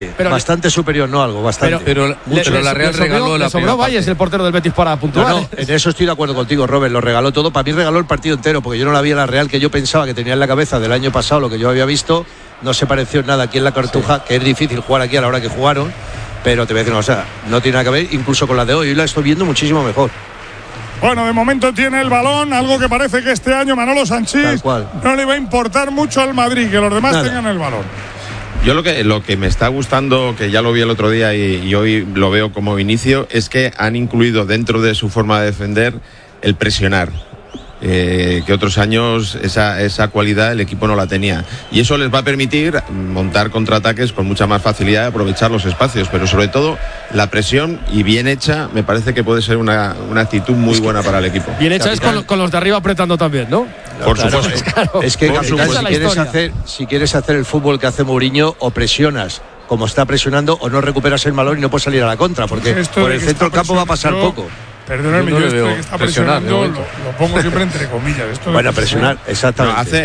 Pero bastante superior, no algo, bastante. Pero la Real regaló la sobró Valles, el portero del Betis, para puntuar. No, en eso estoy de acuerdo contigo, Robert, lo regaló todo. Para mí regaló el partido entero, porque yo no la vi a la Real que yo pensaba que tenía en la cabeza del año pasado, lo que yo había visto, no se pareció en nada aquí en la Cartuja, que es difícil jugar aquí a la hora que jugaron, pero te voy a decir, o sea, no tiene nada que ver incluso con la de hoy. Hoy la estoy viendo muchísimo mejor. Bueno, de momento tiene el balón, algo que parece que este año Manolo Sanchís no le va a importar mucho al Madrid, que los demás tengan el balón. Yo lo que me está gustando, que ya lo vi el otro día y hoy lo veo como inicio, es que han incluido dentro de su forma de defender el presionar. Que otros años esa cualidad el equipo no la tenía, y eso les va a permitir montar contraataques con mucha más facilidad y aprovechar los espacios, pero sobre todo la presión, y bien hecha, me parece que puede ser una actitud muy buena para el equipo. Bien hecha es con los de arriba apretando también, ¿no? Por supuesto. Es que capitán, si quieres hacer el fútbol que hace Mourinho, o presionas como está presionando, o no recuperas el balón y no puedes salir a la contra, porque por el centro del campo va a pasar poco. Perdóname, yo esto que está presionando lo pongo siempre entre comillas. Bueno, presionar, exactamente.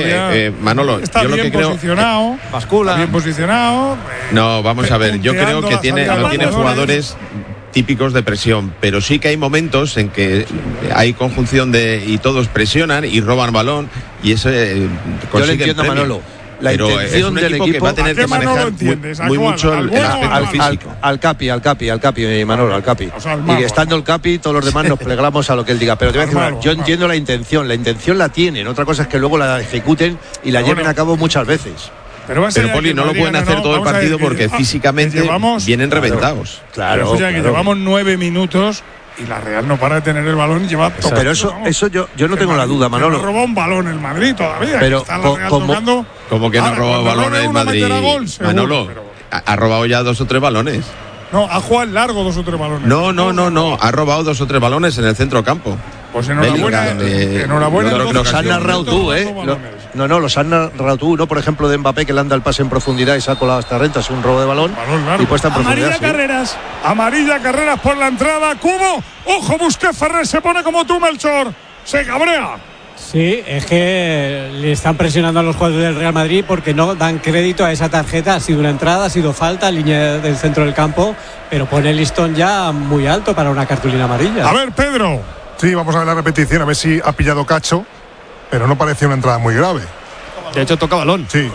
Manolo, está yo lo que creo. Bascula. Bien posicionado. No, vamos a ver, yo creo que no tiene jugadores típicos de presión, pero sí que hay momentos en que hay conjunción y todos presionan y roban balón, y eso yo le entiendo a Manolo. La intención del equipo que va a tener que manejar muy mucho el aspecto físico. Al Capi, Manolo, al Capi. O sea, y estando el Capi, todos los demás nos plegamos a lo que él diga. Pero te voy a decir, yo entiendo la intención la tienen. Otra cosa es que luego la ejecuten y la lleven a cabo muchas veces. Pero Poli, no lo pueden hacer todo el partido porque físicamente vienen reventados. Claro. Que llevamos 9 minutos. Y la Real no para de tener el balón y lleva todo. Pero eso yo no tengo la duda, Manolo. No robó un balón el Madrid todavía. Pero está la Real tocando. ¿Cómo que no ha robado balón el Madrid? Manolo, ha robado ya 2 o 3 balones. No, ha jugado largo 2 o 3 balones. No. Ha robado 2 o 3 balones en el centro campo. Pues enhorabuena. Los has narrado tú, ¿eh? Los has narrado tú, ¿no? Por ejemplo, de Mbappé, que le anda el pase en profundidad y se ha colado hasta renta, es un robo de balón y puesta en profundidad. Amarilla Carreras por la entrada. Cubo, ojo, Busquets, Ferrer se pone como tú, Melchor. Se cabrea. Sí, es que le están presionando a los jugadores del Real Madrid porque no dan crédito a esa tarjeta. Ha sido una entrada, ha sido falta, línea del centro del campo, pero pone el listón ya muy alto para una cartulina amarilla. A ver, Pedro. Sí, vamos a ver la repetición, a ver si ha pillado cacho, pero no parecía una entrada muy grave. De hecho, toca balón. Sí.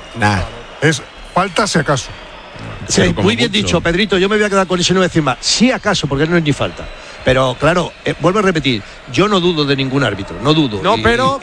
Es falta si acaso. Sí, muy bien dicho, Pedrito. Yo me voy a quedar con eso y no voy a decir más. Sí acaso, porque no es ni falta. Pero claro, vuelvo a repetir, yo no dudo de ningún árbitro, no dudo. No, pero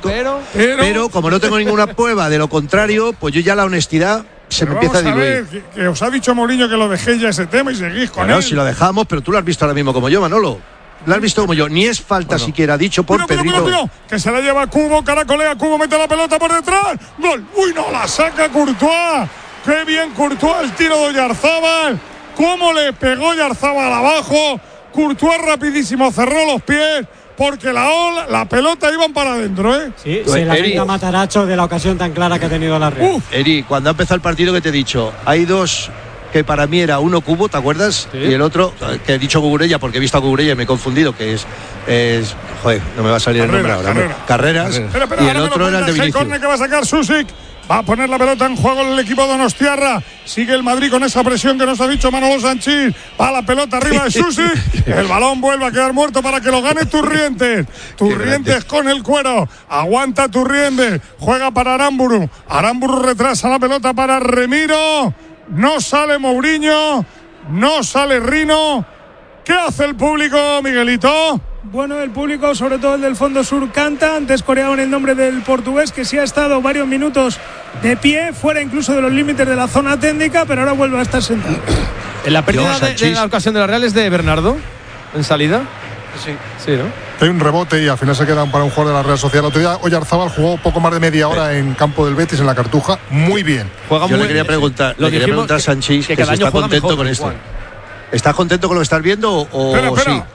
como no tengo ninguna prueba de lo contrario, pues yo ya la honestidad se me empieza a diluir. Que os ha dicho Mourinho que lo dejéis ya ese tema y seguís con él. No, si lo dejamos, pero tú lo has visto ahora mismo como yo, Manolo. Lo has visto como yo, ni es falta siquiera, dicho por Pedrito. Que se la lleva Cubo, caracolea, Cubo mete la pelota por detrás. Gol. Uy, no, la saca Courtois. Qué bien Courtois, el tiro de Oyarzábal. Cómo le pegó Oyarzábal abajo. Courtois rapidísimo, cerró los pies. Porque la pelota iban para adentro, ¿eh? Sí, se la venga Mataracho de la ocasión tan clara que ha tenido la Real. Eri, cuando ha empezado el partido, que te he dicho, hay dos que para mí era uno Cubo, ¿te acuerdas? Sí. Y el otro, que he dicho Cucurella porque he visto a Cucurella y me he confundido, que es joder, no me va a salir el nombre ahora. Carreras. Espera, y el otro era el de Vinicius. Corner que va a sacar Susic. Va a poner la pelota en juego el equipo de Donostiarra. Sigue el Madrid con esa presión que nos ha dicho Manolo Sanchís. Va la pelota arriba de Susic. El balón vuelve a quedar muerto para que lo gane Turrientes. Turrientes con el cuero. Aguanta Turrientes. Juega para Aramburu. Aramburu retrasa la pelota para Remiro. No sale Mourinho. No sale Rino. ¿Qué hace el público, Miguelito? Bueno, el público, sobre todo el del Fondo Sur, canta. Antes coreaban el nombre del portugués, que sí ha estado varios minutos de pie, fuera incluso de los límites de la zona técnica, pero ahora vuelve a estar sentado. En la pérdida de la ocasión de la Real es de Bernardo, en salida. Sí, ¿no? Hay un rebote y al final se queda para un jugador de la Real Sociedad. El otro día Oyarzábal jugó poco más de media hora en campo del Betis, en la Cartuja. Muy bien. Yo le quería preguntar a Sanchís que si está contento mejor, con esto. Juan. ¿Estás contento con lo que estás viendo o espera. sí?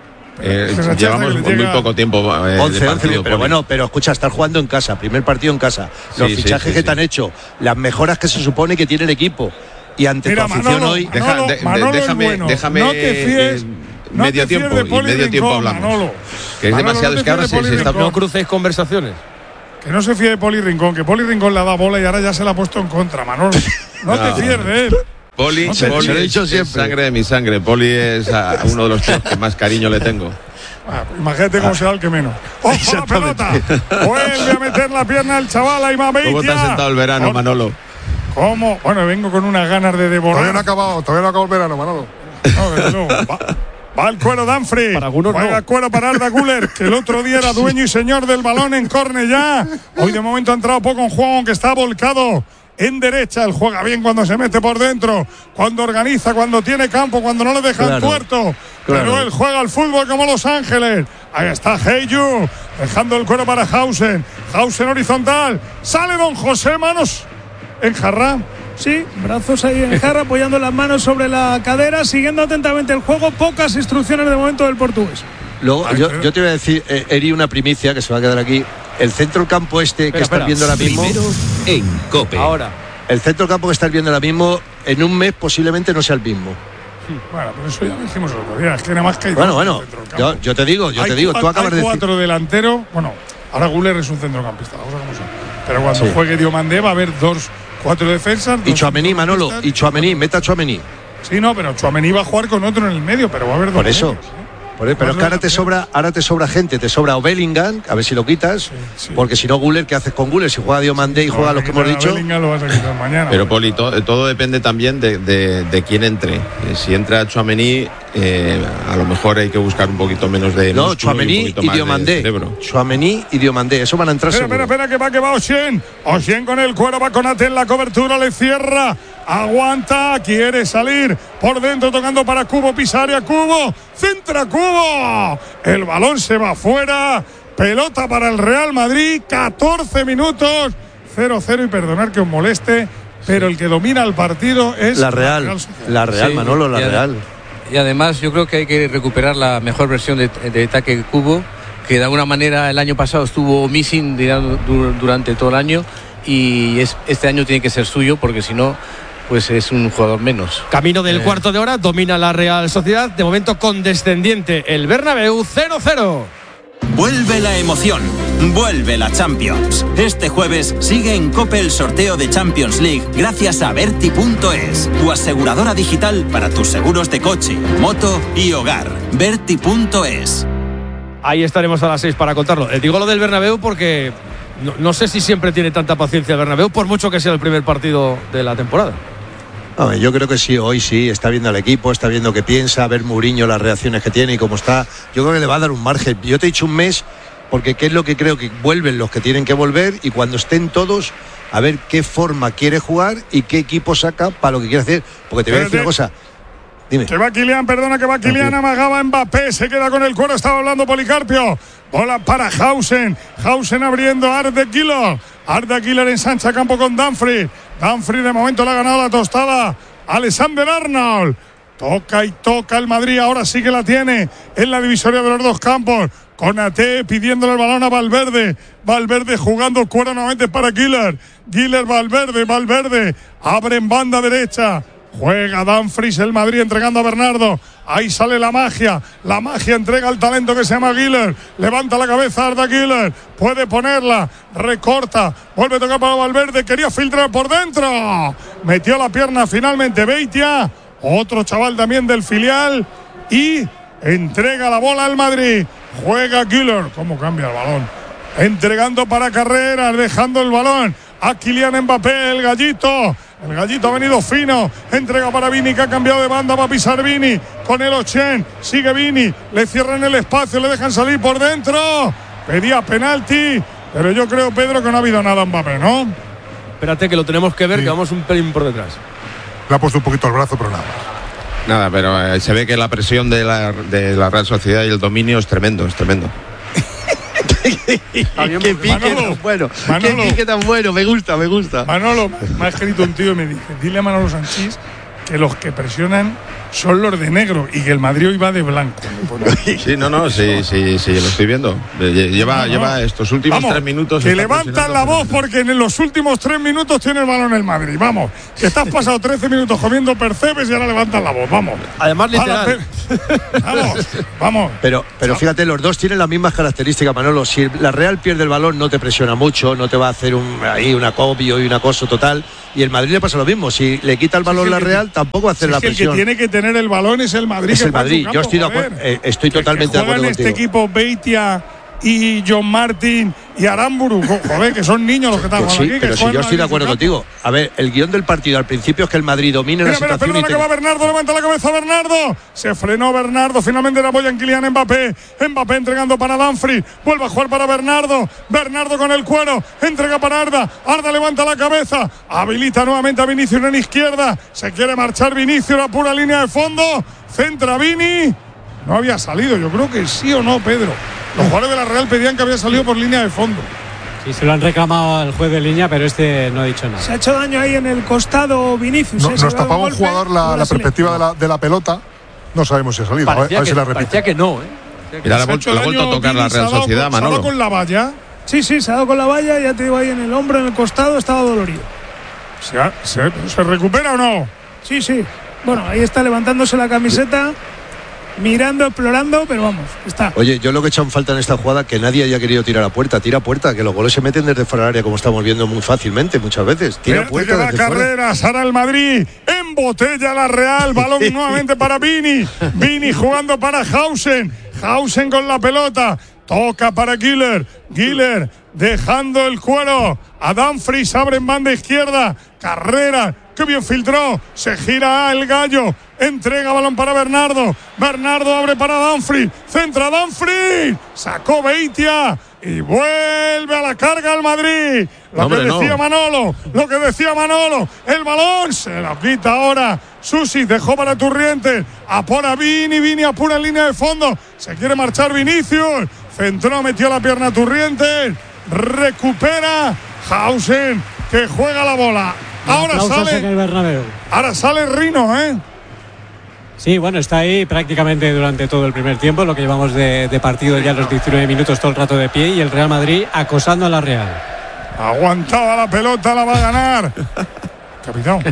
Llevamos muy poco tiempo 11, pero bueno, pero escucha, estar jugando en casa, primer partido en casa, los fichajes que te han hecho, las mejoras que se supone que tiene el equipo, y ante tu afición hoy déjame no te fíes, medio tiempo hablamos, Manolo. Que es demasiado, es que ahora se está... No crucéis conversaciones. Que no se fíe de Poli Rincón, que Poli Rincón le ha dado bola y ahora ya se la ha puesto en contra, Manolo. No te fíes de él. Poli, se lo he dicho siempre. Sangre de mi sangre. Poli es uno de los tíos que más cariño le tengo. Imagínate cómo será el que menos. ¡Ojo la pelota! Vuelve a meter la pierna el chaval ahí Mabeitia. ¿Cómo te has sentado el verano, Manolo? ¿Cómo? Bueno, vengo con unas ganas de devorar. Todavía no acabó el verano, Manolo. No, va el cuero Dumfries. Juega el cuero para Arda Güler, que el otro día era dueño y señor del balón en Cornellá. Hoy de momento ha entrado poco en juego, aunque está volcado en derecha. Él juega bien cuando se mete por dentro, cuando organiza, cuando tiene campo, cuando no le deja el tuerto. Pero él juega al fútbol como Los Ángeles. Ahí está Heyu, dejando el cuero para Hausen. Hausen horizontal. Sale Don José, manos en jarra. Sí, brazos ahí en jarra, apoyando las manos sobre la cadera, siguiendo atentamente el juego. Pocas instrucciones de momento del portugués. Luego, yo te voy a decir, Eri, una primicia que se va a quedar aquí. El centro campo que estás viendo ahora mismo. Primero en COPE. Ahora, el centro campo que estás viendo ahora mismo, en un mes posiblemente no sea el mismo. Bueno, pero eso ya lo dijimos el otro día. Es que nada más que hay bueno, yo te digo, tú acabas de decir. 4 delanteros. Bueno, ahora Güler es un centrocampista, vamos a ver cómo son. Pero cuando juegue Diomandé va a haber 4 defensas. Y Tchouaméni, Manolo, meta a Tchouaméni. Sí, no, pero Tchouaméni va a jugar con otro en el medio, pero va a haber 2. Por eso. Pero es que ahora te sobra gente, te sobra Bellingham, a ver si lo quitas, porque si no Güler, ¿qué haces con Güler? Si juega Diomandé y juega los que hemos dicho. Bellingham lo vas a quitar mañana. Pero Poli, todo depende también de quién entre. Si entra Tchouaméni, a lo mejor hay que buscar un poquito menos de. No, Tchouaméni y Diomandé. Tchouaméni y Diomandé, eso van a entrar seguro. Espera, que va Oshien. Oshien con el cuero, va con Ate en la cobertura, le cierra. Aguanta, quiere salir por dentro, tocando para Cubo, Pisaria, Cubo, centra Cubo, el balón se va afuera, pelota para el Real Madrid, 14 minutos, 0-0, y perdonar que os moleste, pero el que domina el partido es la Real sí, Manolo, la Real. Y además yo creo que hay que recuperar la mejor versión de ataque Cubo, que de alguna manera el año pasado estuvo missing durante todo el año, y este año tiene que ser suyo, porque si no, pues es un jugador menos. Camino del cuarto de hora, domina la Real Sociedad, de momento condescendiente el Bernabéu, 0-0. Vuelve la emoción, vuelve la Champions. Este jueves sigue en COPE el sorteo de Champions League gracias a Berti.es, tu aseguradora digital para tus seguros de coche, moto y hogar. Berti.es. Ahí estaremos a las 6 para contarlo. Digo lo del Bernabéu porque no sé si siempre tiene tanta paciencia el Bernabéu, por mucho que sea el primer partido de la temporada. Yo creo que sí, hoy sí, está viendo al equipo, está viendo qué piensa, a ver Mourinho las reacciones que tiene y cómo está. Yo creo que le va a dar un margen. Yo te he dicho un mes, porque qué es lo que creo que vuelven los que tienen que volver, y cuando estén todos, a ver qué forma quiere jugar y qué equipo saca para lo que quiere hacer. Porque te voy a decir una cosa. Dime. Que va Kylian, amagaba Mbappé, se queda con el cuero, estaba hablando Policarpio. Bola para Hausen abriendo a Arda Güler ensancha campo con Dumfries de momento le ha ganado la tostada Alexander Arnold. Toca el Madrid, ahora sí que la tiene en la divisoria de los dos campos, con Ate pidiéndole el balón a Valverde jugando cuero nuevamente para Güler Valverde abre en banda derecha. Juega Dumfries, el Madrid entregando a Bernardo. Ahí sale la magia entrega al talento que se llama Güler. Levanta la cabeza Arda Güler, puede ponerla, recorta, vuelve a tocar para Valverde, quería filtrar por dentro, metió la pierna finalmente Beitia, otro chaval también del filial, y entrega la bola al Madrid. Juega Güler, cómo cambia el balón, entregando para Carreras, dejando el balón a Kylian Mbappé, el gallito ha venido fino, entrega para Vini, que ha cambiado de banda, va a pisar Vini, con el Ochen, sigue Vini, le cierran el espacio, le dejan salir por dentro, pedía penalti, pero yo creo, Pedro, que no ha habido nada Mbappé, ¿no? Espérate que lo tenemos que ver, sí. Que vamos un pelín por detrás. Le ha puesto un poquito el brazo, pero nada. Nada, pero se ve que la presión de la Real Sociedad y el dominio es tremendo. Qué pique tan bueno, me gusta. Manolo, me ha escrito un tío y me dice, dile a Manolo Sanchís que los que presionan son los de negro y que el Madrid hoy va de blanco. Sí, no, lo estoy viendo. Lleva estos últimos 3 minutos. Que levantan la voz porque en los últimos 3 minutos tiene el balón el Madrid. Vamos, que estás pasado 13 minutos comiendo percebes y ahora levantan la voz. Vamos. Además, literal. Vamos. Pero fíjate, los dos tienen las mismas características, Manolo. Si la Real pierde el balón, no te presiona mucho, no te va a hacer un acopio y un acoso total. Y el Madrid le pasa lo mismo. Si le quita el balón la Real, tampoco va a hacer la presión. El que tiene que tener el balón es el Madrid. Es el Madrid. Yo estoy de acuerdo. Estoy totalmente de acuerdo contigo. Este equipo Beitia y John Martín y Aramburu, joder, que son niños los que están jugando aquí. Pero si yo estoy de acuerdo contigo. A ver, el guión del partido al principio es que el Madrid domine la situación. Perdona que va Bernardo, levanta la cabeza Bernardo. Se frenó Bernardo, finalmente la apoya en Kylian Mbappé. Mbappé entregando para Dumfries, vuelve a jugar para Bernardo. Bernardo con el cuero, entrega para Arda. Arda levanta la cabeza, habilita nuevamente a Vinicius en izquierda. Se quiere marchar Vinicius, la pura línea de fondo. Centra Vini. No había salido, yo creo que sí o no, Pedro. Los jugadores de la Real pedían que había salido por línea de fondo. Sí, se lo han reclamado al juez de línea, pero no ha dicho nada. Se ha hecho daño ahí en el costado Vinicius. Nos tapaba un jugador la perspectiva de la pelota. No sabemos si ha salido. A ver si la repite. Parecía que no, Mira, la ha vuelto a tocar la Real Sociedad, Manolo. ¿Se ha dado con la valla? Sí, se ha dado con la valla. Ya te digo, ahí en el hombro, en el costado, estaba dolorido. ¿Se recupera o no? Sí. Bueno, ahí está levantándose la camiseta, mirando, explorando, pero vamos, está. Oye, yo lo que he echado en falta en esta jugada, que nadie haya querido tirar a puerta. Tira a puerta, que los goles se meten desde fuera del área, como estamos viendo muy fácilmente muchas veces. Tira a puerta desde carrera, Sara el Madrid, embotella la Real, balón nuevamente para Vini. Vini jugando para Hausen con la pelota. Toca para Güler dejando el cuero a Dumfries, abre en banda izquierda. Carrera, que bien filtró, se gira el gallo, entrega balón para Bernardo abre para Dumfries, centra Dumfries, sacó Beitia y vuelve a la carga al Madrid. Lo que decía Manolo, el balón se lo quita ahora Susi, dejó para Turrientes, apura Vini apura en línea de fondo, se quiere marchar Vinicius, centró, metió la pierna a Turrientes, recupera Hausen, que juega la bola. Ahora sale Rino, Sí, bueno, está ahí prácticamente durante todo el primer tiempo, lo que llevamos de partido ya los 19 minutos, todo el rato de pie, y el Real Madrid acosando a la Real. Aguantaba la pelota, la va a ganar. Capitán.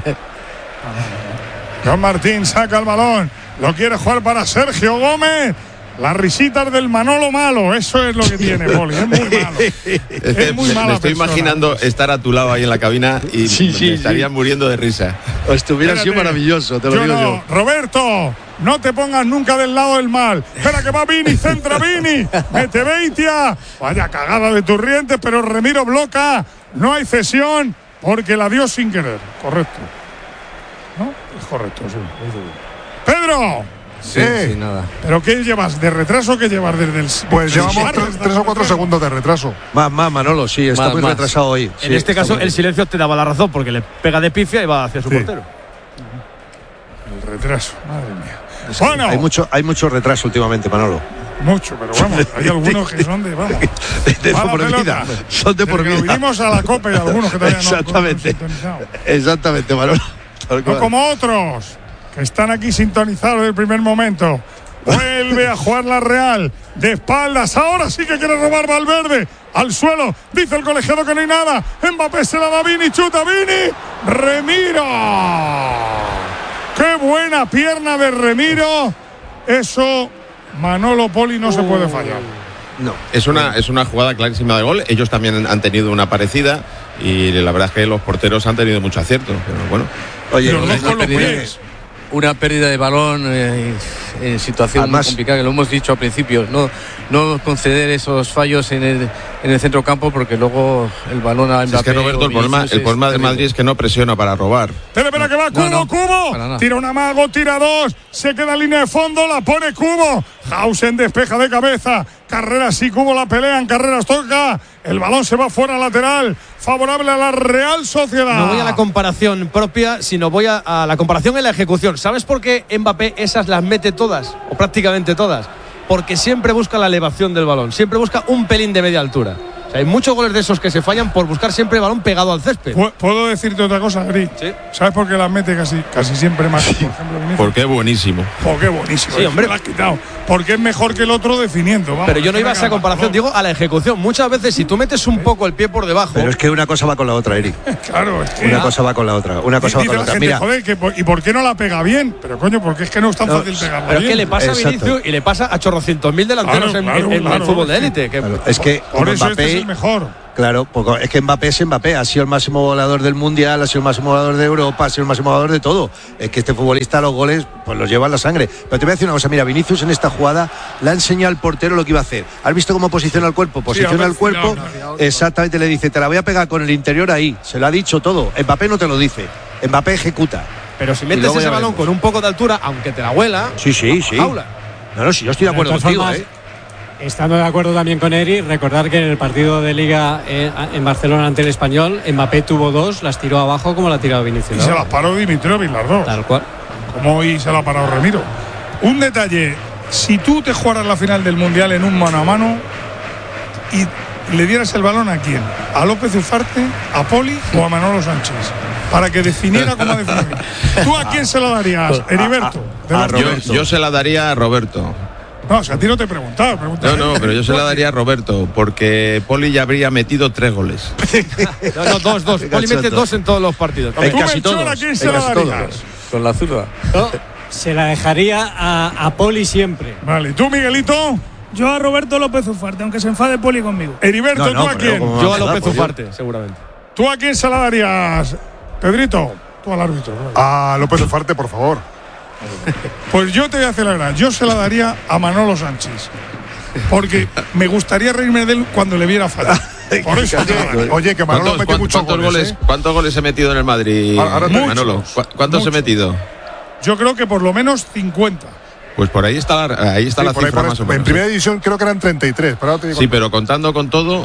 John Martín saca el balón, lo quiere jugar para Sergio Gómez. Las risitas del Manolo malo, eso es lo que tiene, Poli, es muy malo. Es muy mala. Me estoy imaginando estar a tu lado ahí en la cabina y me estarían muriendo de risa. Estuviera sido maravilloso, te lo digo yo. Roberto, no te pongas nunca del lado del mal. Espera que va Vini, centra Vini, mete Beitia. Vaya cagada de Turrientes, pero Remiro bloca. No hay cesión porque la dio sin querer. Correcto. ¿No? Es correcto, sí. Pedro. Sí, nada. ¿Pero qué llevas? ¿De retraso qué llevas desde el...? Pues llevamos 3 o 4 segundos de retraso. Más, Manolo, sí, está muy retrasado hoy. En este caso, el silencio te daba la razón, porque le pega de pifia y va hacia su portero. El retraso, madre mía. Bueno. Hay mucho retraso últimamente, Manolo. Mucho, pero vamos, hay algunos que son de por vida. Son de por vida. Vinimos a la Copa y algunos que todavía Exactamente, Manolo. No como otros que están aquí sintonizados desde el primer momento. Vuelve a jugar la Real de espaldas. Ahora sí que quiere robar Valverde. Al suelo. Dice el colegiado que no hay nada. Mbappé se la da a Vini. Chuta Vini. Remiro. Qué buena pierna de Remiro. Eso, Manolo, Poli, no se puede fallar. No. Es una jugada clarísima de gol. Ellos también han tenido una parecida. Y la verdad es que los porteros han tenido mucho acierto. Pero bueno. Oye, una pérdida de balón en situación muy complicada, que lo hemos dicho al principio, no conceder esos fallos en el centro campo, porque luego el balón a Mbappé. Es que Roberto, el problema de Madrid es que no presiona para robar. Espera que va Cubo. Tira un amago, tira dos, se queda en línea de fondo, la pone Cubo. Hausen despeja de cabeza. Carreras sí, Cubo la pelean, Carreras toca. El balón se va fuera lateral, favorable a la Real Sociedad. No voy a la comparación propia, sino voy a la comparación en la ejecución. ¿Sabes por qué Mbappé esas las mete todas, o prácticamente todas? Porque siempre busca la elevación del balón, siempre busca un pelín de media altura. O sea, hay muchos goles de esos que se fallan por buscar siempre el balón pegado al césped. ¿Puedo decirte otra cosa, Gris? Sí. ¿Sabes por qué las mete casi siempre más? Por ejemplo, Vinicius. Porque es buenísimo. Porque es buenísimo. Sí, hombre. Me lo has quitado. Porque es mejor que el otro definiendo. Vamos, Pero yo no iba a esa comparación, digo a la ejecución. Muchas veces si tú metes un poco el pie por debajo… Pero es que una cosa va con la otra, Eric. Claro, es que… Una cosa va con la otra. Una cosa va con la otra. Gente, Mira, joder, ¿y por qué no la pega bien? Pero coño, porque es que no es tan fácil pegarla Pero es bien. que le pasa a Exacto. Vinicius y le pasa a chorrocientos mil delanteros en el fútbol de élite. claro, es que Por eso Mbappé, este es el mejor. claro, porque es que Mbappé es Mbappé, ha sido el máximo goleador del Mundial, ha sido el máximo goleador de Europa, ha sido el máximo goleador de todo. Es que este futbolista los goles pues los lleva en la sangre. Pero te voy a decir una cosa, mira, Vinicius en esta jugada le ha enseñado al portero lo que iba a hacer. ¿Has visto cómo posiciona el cuerpo? Posiciona el cuerpo, exactamente, le dice, te la voy a pegar con el interior ahí. Se lo ha dicho todo. Mbappé no te lo dice, Mbappé ejecuta. Pero si Y metes luego ese ya balón veremos. con un poco de altura, aunque te la huela… Sí. Jaula. No, sí, yo estoy de acuerdo De todas contigo, formas, estando de acuerdo también con Eri, recordar que en el partido de Liga en Barcelona ante el Español, Mbappé tuvo 2, las tiró abajo como la ha tirado Vinicius. Y se las paró Dimitrovic las dos. Tal cual. Como hoy se la ha parado Ramiro. Un detalle, si tú te jugaras la final del Mundial en un mano a mano y le dieras el balón, ¿a quién? ¿A López Ufarte, a Poli o a Manolo Sánchez? Para que definiera cómo definir. ¿Tú a quién se la darías, Heriberto? Yo se la daría a Roberto. No, o sea, a ti no te he preguntado. No, pero yo se la daría a Roberto, porque Poli ya habría metido 3 goles. No, dos. Poli mete 2 en todos los partidos. En ¿Tú, casi Melchor, todos. a quién En se la casi darías? todos. Con la zurda. Yo se la dejaría a Poli siempre. Vale, ¿y tú, Miguelito? Yo a Roberto López Ufarte, aunque se enfade Poli conmigo. Heriberto, No, ¿tú a pero quién? como- Yo a Ah, López pues yo- Ufarte, seguramente. ¿Tú a quién se la darías, Pedrito? Tú al árbitro. ¿no? A López Ufarte, por favor. Pues yo te voy a hacer la gran. Yo se la daría a Manolo Sánchez. Porque me gustaría reírme de él cuando le viera fallar. Por eso te la daría. Oye, que Manolo metió muchos goles. ¿Cuántos goles he metido en el Madrid, Ahora te- Manolo? ¿Cuántos he Muchos. metido? Yo creo que por lo menos 50. Pues por ahí está la Sí, cifra por ahí, más o menos. en primera división creo que eran 33. Pero ahora te digo. Sí, pero contando con todo.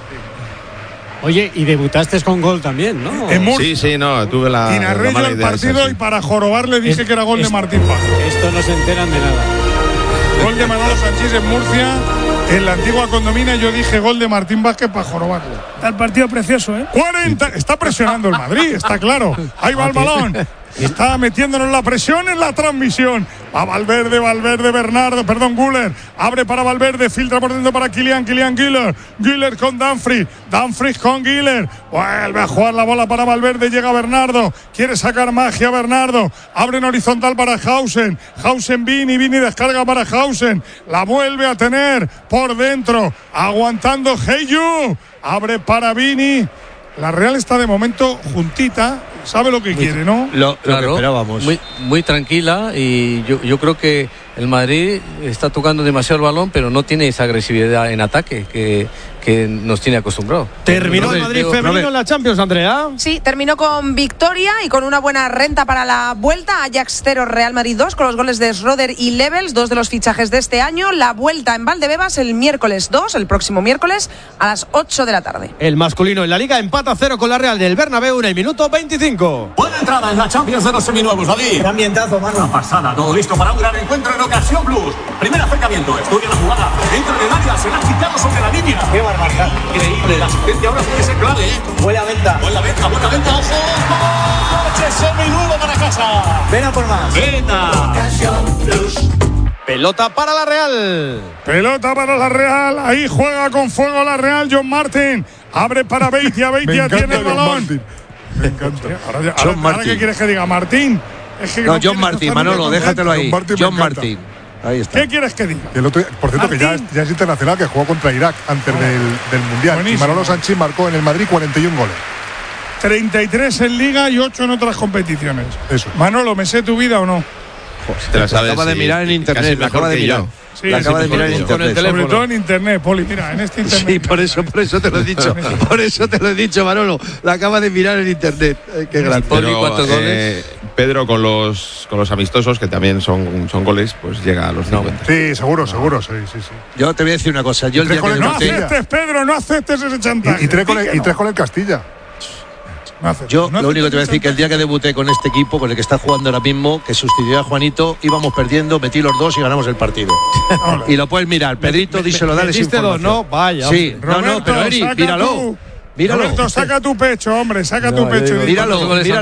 Oye, y debutaste con gol también, ¿no? En Murcia. Sí, no, tuve la. Y narré yo mala el idea partido esa, sí. y para jorobar le dije que era gol de Martín Paz. Esto no se enteran de nada. Gol de Manolo Sánchez en Murcia. En la antigua condomina yo dije gol de Martín Vázquez para jorobarlo. Está el partido precioso, ¿eh? 40. Está presionando el Madrid, está claro. Ahí va el balón. Está metiéndonos la presión en la transmisión. Va Valverde, Bernardo, perdón, Güler. Abre para Valverde, filtra por dentro para Kylian Güler. Güler con Dumfries con Güler. Vuelve a jugar la bola para Valverde, llega Bernardo. Quiere sacar magia Bernardo. Abre en horizontal para Hausen. Vini descarga para Hausen. La vuelve a tener por dentro. Aguantando Heyu. Abre para Vini. La Real está de momento juntita, sabe lo que quiere, ¿no? Lo que esperábamos. Muy tranquila, y yo creo que el Madrid está tocando demasiado el balón, pero no tiene esa agresividad en ataque que nos tiene acostumbrado. Terminó el Madrid femenino en la Champions, Andrea. Sí, terminó con victoria y con una buena renta para la vuelta. Ajax 0, Real Madrid 2, con los goles de Schroeder y Levels, 2 de los fichajes de este año. La vuelta en Valdebebas el miércoles 2, el próximo miércoles a las 8 de la tarde. El masculino en la Liga empata 0 con la Real del Bernabéu en el minuto 25. Buena entrada en la Champions de los seminuevos, David. Qué ambientazo, mano. Una pasada, todo listo para un gran encuentro en Ocasión Plus. Primer acercamiento, estudia la jugada. Entra en el área, se la ha quitado sobre la línea. Qué barbaridad. Increíble. La asistencia ahora puede ser clave, ¿eh? Buena venta, ojo. Coche seminuevo para casa. Ven a por más. Venta. Ocasión Plus. Pelota para la Real. Pelota para la Real. Ahí juega con fuego la Real. John Martin. Abre para Beitia. Beitia tiene el balón. Me encanta. Ahora ¿qué quieres que diga? Martín. Es que No, John Martin, Manolo, déjatelo ahí. John Martin. Ahí está. ¿Qué quieres que diga? El otro, por cierto, que ya es internacional, que jugó contra Irak antes del Mundial. Buenísimo. Y Manolo Sánchez marcó en el Madrid 41 goles. 33 en Liga y 8 en otras competiciones. Eso. Manolo, ¿me sé tu vida o no? Te la sabes, acaba de sí, mirar en internet, casi la mejor acaba de que mirar. yo. Sí, La acaba de mejor mirar en que yo. internet. Sobre todo en internet, Poli. Mira, en este internet. Sí, por eso te lo he dicho. Por eso te lo he dicho, Manolo. La acaba de mirar en internet. Qué grande. Pero, ¿cuántos goles? Pedro con los amistosos, que también son goles, pues llega a los 50. Sí, seguro, sí. Yo te voy a decir una cosa. Yo el día que No debuté, aceptes, Pedro, no aceptes ese chantaje. Y tres con Di que el Castilla. Yo lo único que te voy a decir que el día que debuté con este equipo, con el que está jugando ahora mismo, que sustituyó a Juanito, íbamos perdiendo, metí los 2 y ganamos el partido. Y lo puedes mirar, Pedrito, díselo, dale esa información. 2, ¿no? Vaya. Sí, Roberto, pero Eri, míralo. Roberto, saca tu pecho, hombre, saca tu pecho. Míralo.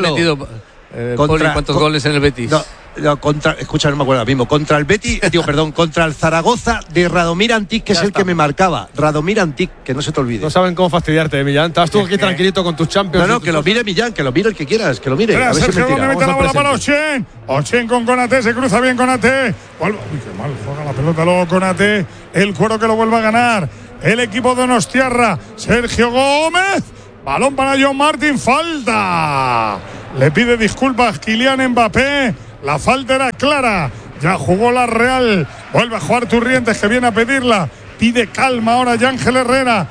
¿Cuántos goles en el Betis? Escucha, no me acuerdo ahora mismo. Contra el Betis, contra el Zaragoza de Radomir Antic, que es el que me marcaba. Radomir Antic, que no se te olvide. No saben cómo fastidiarte, Millán. Estás tú aquí tranquilito con tus Champions. No, que lo mire Millán, que lo mire el que quieras, que lo mire. A ver si Sergio Gómez mete la bola para Ochen. Ochen con Konaté, se cruza bien Konaté. Uy, qué mal juega la pelota luego Konaté. El cuero que lo vuelve a ganar el equipo de Donostiarra. Sergio Gómez. Balón para John Martín, falta. Le pide disculpas Kylian Mbappé. La falta era clara. Ya jugó la Real. Vuelve a jugar Turrientes, que viene a pedirla. Pide calma ahora Ángel Herrera.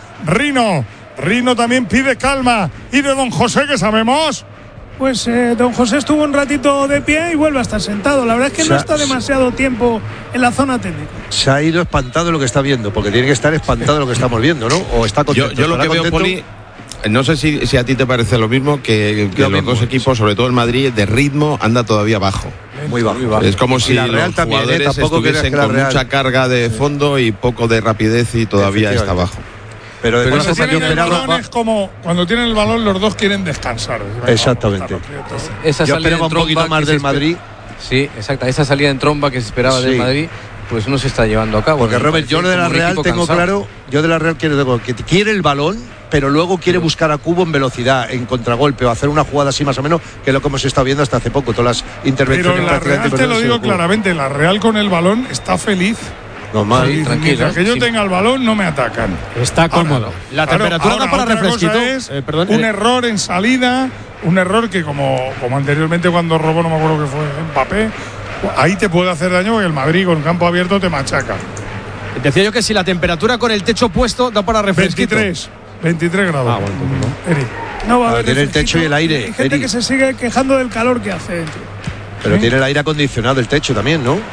Rino también pide calma. ¿Y de don José qué sabemos? Pues don José estuvo un ratito de pie y vuelve a estar sentado. La verdad es que no está demasiado tiempo en la zona técnica. Se ha ido espantado de lo que está viendo, porque tiene que estar espantado de lo que estamos viendo, ¿no? O está contento. Yo lo que veo, Poli, no sé si a ti te parece lo mismo, que los dos equipos, sobre todo el Madrid, de ritmo anda todavía bajo. Muy bajo. Es como si los Real también, jugadores estuviesen con mucha carga de fondo y poco de rapidez y todavía está bajo. Pero cuando tienen el balón es como cuando tienen el balón los dos quieren descansar. Exactamente. Esa yo salida esperaba un poquito más del Madrid. Sí, exacto. Esa salida en tromba que se esperaba del Madrid, pues no se está llevando a cabo. Porque Robert, yo de la Real tengo claro, yo de la Real quiero que quiere el balón, pero luego quiere buscar a Cubo en velocidad, en contragolpe, o hacer una jugada así más o menos, que es lo que hemos estado viendo hasta hace poco, todas las intervenciones. Pero la Real, te lo digo claramente, la Real con el balón está feliz. Normal. Sí, tranquilo. Mientras que yo tenga el balón, no me atacan. Está cómodo. La temperatura da para refresquito. Un error en salida, un error que como anteriormente cuando robó, no me acuerdo que fue Mbappé, ahí te puede hacer daño, porque el Madrid con campo abierto te machaca. Decía yo que si la temperatura con el techo puesto da para refresquito. 23 grados. Eri. No va a haber tiene el techo y el aire. Hay gente que se sigue quejando del calor que hace dentro. Pero tiene el aire acondicionado el techo también, ¿no?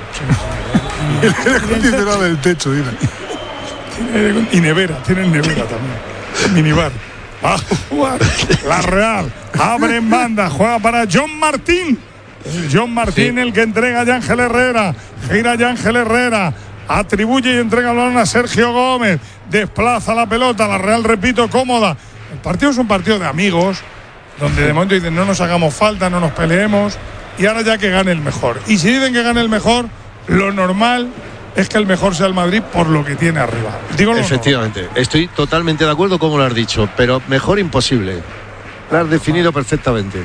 El aire acondicionado del techo, dile. Y nevera, tienen nevera también. Minibar. Va a jugar la Real. Abre en banda, juega para John Martín. John Martín, el que entrega a Ángel Herrera. Gira Ángel Herrera. Atribuye y entrega el balón a Sergio Gómez. Desplaza la pelota. La Real, repito, cómoda. El partido es un partido de amigos, donde de momento dicen no nos hagamos falta, no nos peleemos. Y ahora ya que gane el mejor. Y si dicen que gane el mejor, lo normal es que el mejor sea el Madrid por lo que tiene arriba. Efectivamente, estoy totalmente de acuerdo como lo has dicho, pero mejor imposible. Lo has definido perfectamente.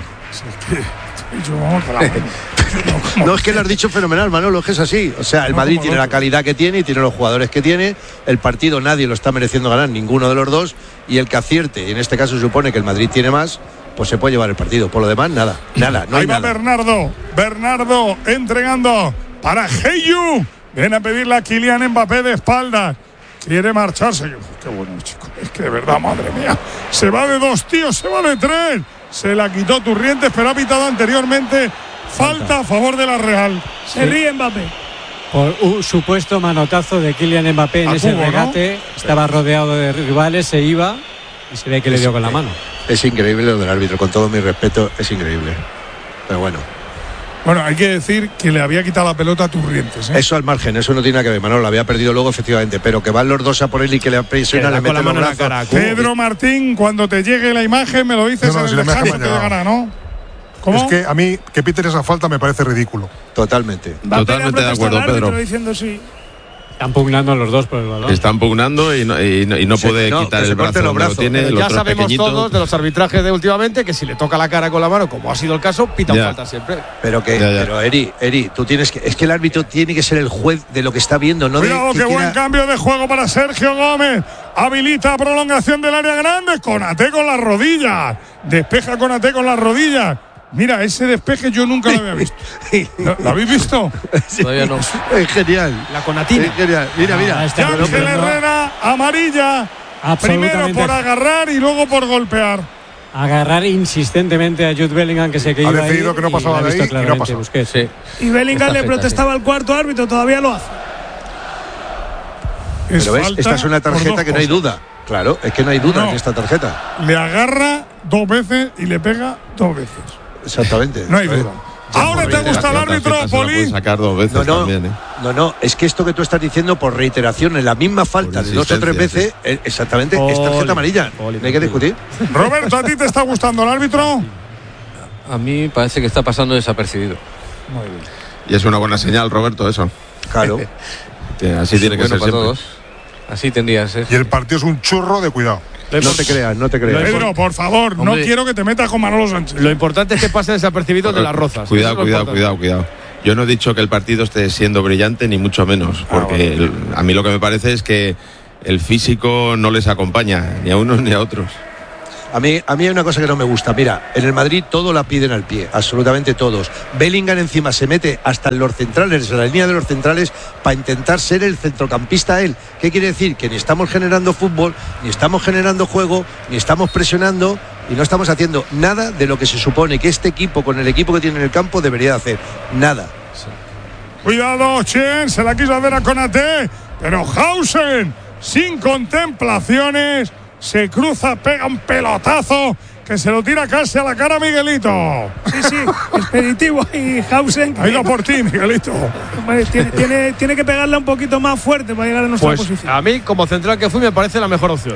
No, es que lo has dicho fenomenal, Manolo, es que es así. O sea, el Madrid tiene la calidad que tiene y tiene los jugadores que tiene. El partido nadie lo está mereciendo ganar, ninguno de los dos. Y el que acierte, y en este caso se supone que el Madrid tiene más, pues se puede llevar el partido. Por lo demás, nada. No ahí hay va nada. Bernardo entregando para Heyu. Viene a pedirle a Kylian Mbappé de espaldas. Quiere marcharse. Qué bueno, chico. Es que de verdad, madre mía. Se va de 2, tío. Se va de 3. Se la quitó Turrientes, pero ha pitado anteriormente. Falta a favor de la Real. Se ríe Mbappé. Por un supuesto manotazo de Kylian Mbappé en ese regate. ¿No? Estaba rodeado de rivales, se iba y se ve que le dio con la mano. Es increíble lo del árbitro, con todo mi respeto, es increíble. Pero bueno. Bueno, hay que decir que le había quitado la pelota a Turrientes. Eso al margen, eso no tiene nada que ver, Manolo, la había perdido luego efectivamente, pero que van los dos a por él y que le presiona, le mete la mano en la cara. Pedro Martín, cuando te llegue la imagen me lo dices en el descanso, te llegará, ¿no? ¿Cómo? Es que a mí que piten esa falta me parece ridículo. Totalmente. Totalmente de acuerdo, Pedro. Diciendo sí. Están pugnando los dos por el balón. Están pugnando y no puede quitar el brazo donde lo tiene. El ya sabemos pequeñito. Todos de los arbitrajes de últimamente que si le toca la cara con la mano, como ha sido el caso, pita falta siempre. Pero Eri, tú tienes que. Es que el árbitro tiene que ser el juez de lo que está viendo, ¿no? Cuidado, qué buen cambio de juego para Sergio Gómez. Habilita prolongación del área grande. Konaté con las rodillas. Despeja Konaté con las rodillas. Mira, ese despeje yo nunca lo había visto. ¿Lo habéis visto? Sí. Todavía no. Es genial. La Conatina. Es genial. Mira. Ángel Herrera, amarilla. Primero por agarrar y luego por golpear. Agarrar insistentemente a Jude Bellingham, que se quedó ahí. Ha decidido que no pasaba de ahí y no ha pasado. Sí. Y Bellingham le protestaba al cuarto árbitro, todavía lo hace. Pero ves, esta es una tarjeta que no hay duda. Claro, es que no hay duda en esta tarjeta. Le agarra 2 veces y le pega 2 veces. Exactamente. No hay duda. Ahora te gusta el árbitro, Polín. Sacar 2 veces también, ¿eh? No, es que esto que tú estás diciendo por reiteración en la misma falta de 2 o 3 veces, exactamente, es tarjeta amarilla. No hay que discutir. Roberto, ¿a ti te está gustando el árbitro? A mí parece que está pasando desapercibido. Muy bien. Y es una buena señal, Roberto, eso. Claro. Así tiene que ser para siempre. todos. Así tendría que ser. Y el partido es un churro de cuidado. No te creas. Pedro, por favor, no quiero que te metas con Manolo Sánchez. Lo importante es que pase desapercibido de las Rozas. Cuidado. Yo no he dicho que el partido esté siendo brillante, ni mucho menos. Porque a mí lo que me parece es que el físico no les acompaña, ni a unos ni a otros. A mí hay una cosa que no me gusta. Mira, en el Madrid todo la piden al pie, absolutamente todos. Bellingham encima se mete hasta en los centrales, en la línea de los centrales, para intentar ser el centrocampista él. ¿Qué quiere decir? Que ni estamos generando fútbol, ni estamos generando juego, ni estamos presionando y no estamos haciendo nada de lo que se supone que este equipo, con el equipo que tiene en el campo, debería hacer. Nada. Cuidado, Chen, se la quiso hacer a Konaté, pero Hausen, sin contemplaciones, se cruza, pega un pelotazo que se lo tira casi a la cara a Miguelito. Sí, expeditivo y Hausen. Ha ido por ti, Miguelito. Tiene que pegarla un poquito más fuerte para llegar a nuestra posición. A mí, como central que fui, me parece la mejor opción.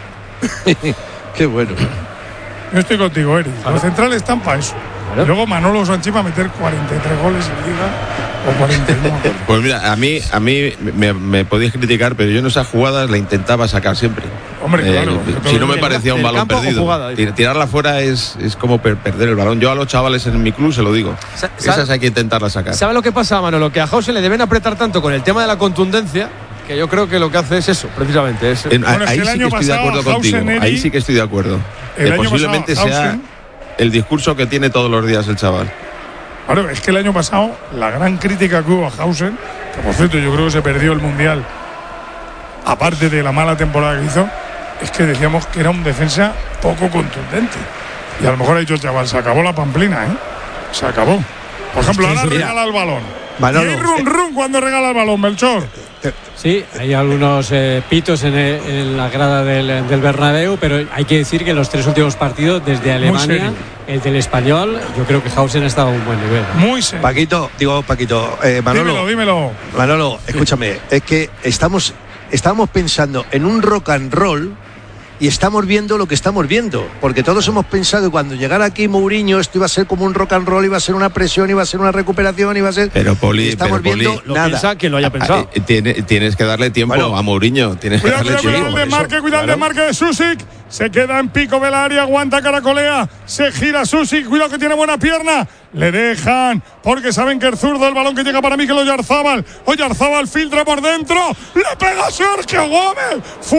Qué bueno. Yo estoy contigo, Eric. Los centrales están para eso. Claro. Luego Manolo Sánchez va a meter 43 goles en Liga o 41. Pues mira, a mí me podéis criticar, pero yo en esas jugadas la intentaba sacar siempre. Hombre, claro. Si no me parecía un balón perdido. Jugada, tirarla fuera es como perder el balón. Yo a los chavales en mi club se lo digo. Esas hay que intentarla sacar. ¿Sabe lo que pasa, Manolo? Que a Hausen le deben apretar tanto con el tema de la contundencia, que yo creo que lo que hace es eso, precisamente. Ahí sí que estoy de acuerdo contigo. Ahí sí que estoy de acuerdo. Que posiblemente sea el discurso que tiene todos los días el chaval. Claro, es que el año pasado la gran crítica que hubo a Hausen, que por cierto yo creo que se perdió el Mundial, aparte de la mala temporada que hizo, es que decíamos que era un defensa poco contundente. Y a lo mejor ha dicho el chaval, se acabó la pamplina, ¿eh? Se acabó. Por ejemplo, ahora regala el balón. Manolo, y hay run cuando regala el balón, Melchor. Sí, hay algunos pitos en la grada del Bernabéu, pero hay que decir que en los 3 últimos partidos, desde Alemania, el del Español, yo creo que Hausen ha estado a un buen nivel. Muy serio. Paquito, Manolo. Dímelo. Manolo, escúchame, es que estamos pensando en un rock and roll y estamos viendo lo que estamos viendo, porque todos hemos pensado que cuando llegara aquí Mourinho esto iba a ser como un rock and roll, iba a ser una presión, iba a ser una recuperación, iba a ser... Pero Poli, estamos viendo nada. Piensa que lo haya pensado. Tienes que darle tiempo a Mourinho. Cuidado el desmarque de Susic. Se queda en pico del área, aguanta, caracolea, se gira Susic, cuidado que tiene buena pierna. Le dejan, porque saben que el zurdo, el balón que llega para Mikel Oyarzábal. Oyarzábal filtra por dentro, le pega Sergio Gómez,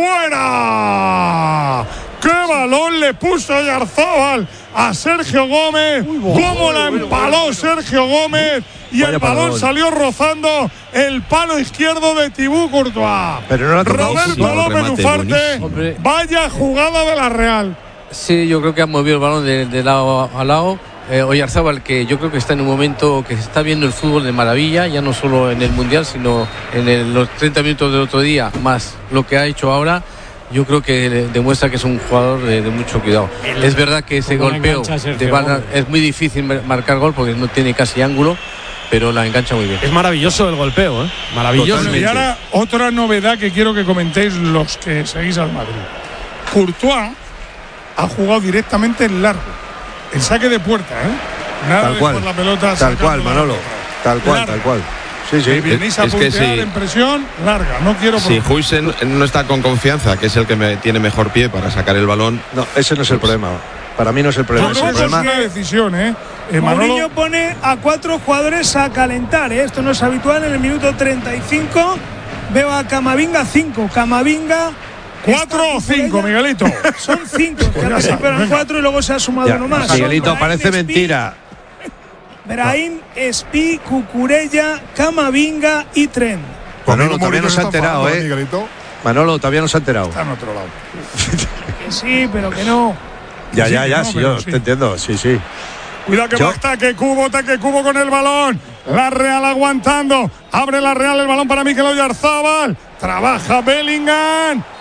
¡fuera! ¡Qué balón le puso Oyarzábal a Sergio Gómez! ¡Cómo la empaló Sergio Gómez! Y el balón salió rozando el palo izquierdo de Thibaut Courtois. Pero no Roberto López Ufarte, vaya jugada de la Real. Sí, yo creo que ha movido el balón de lado a lado. Oyarzábal, que yo creo que está en un momento que se está viendo el fútbol de maravilla, ya no solo en el Mundial, sino en los 30 minutos del otro día, más lo que ha hecho ahora. Yo creo que demuestra que es un jugador de mucho cuidado. Es verdad que ese golpeo de banda es muy difícil marcar gol porque no tiene casi ángulo, pero la engancha muy bien. Es maravilloso el golpeo, ¿eh? Maravilloso. Totalmente. Y ahora otra novedad que quiero que comentéis los que seguís al Madrid. Courtois ha jugado directamente en largo, el saque de puerta, ¿eh? Nada tal de cual, por la pelota. Tal cual, Manolo. Tal cual. Sí. Venís a puntear en presión larga. No quiero. Si Hausen no está con confianza, que es el que tiene mejor pie para sacar el balón. No, ese no es el problema. Para mí no es el problema. No, es una decisión, ¿eh? Mourinho pone a 4 jugadores a calentar, ¿eh? Esto no es habitual. En el minuto 35 veo a Camavinga 5. Camavinga 4 o 5, Miguelito. Son 5, que antes eran 4 y luego se ha sumado uno más. Miguelito, parece mentira. Brahim, Espi, Cucurella, Camavinga y Tren. Manolo todavía no se ha enterado, ¿eh? Miguelito. Manolo todavía no se ha enterado. Está en otro lado. Que sí, pero que no. Ya, sí, yo te entiendo, sí. Cuidado que va ataque Cubo con el balón. La Real aguantando. Abre la Real el balón para Mikel Oyarzábal. Trabaja Bellingham.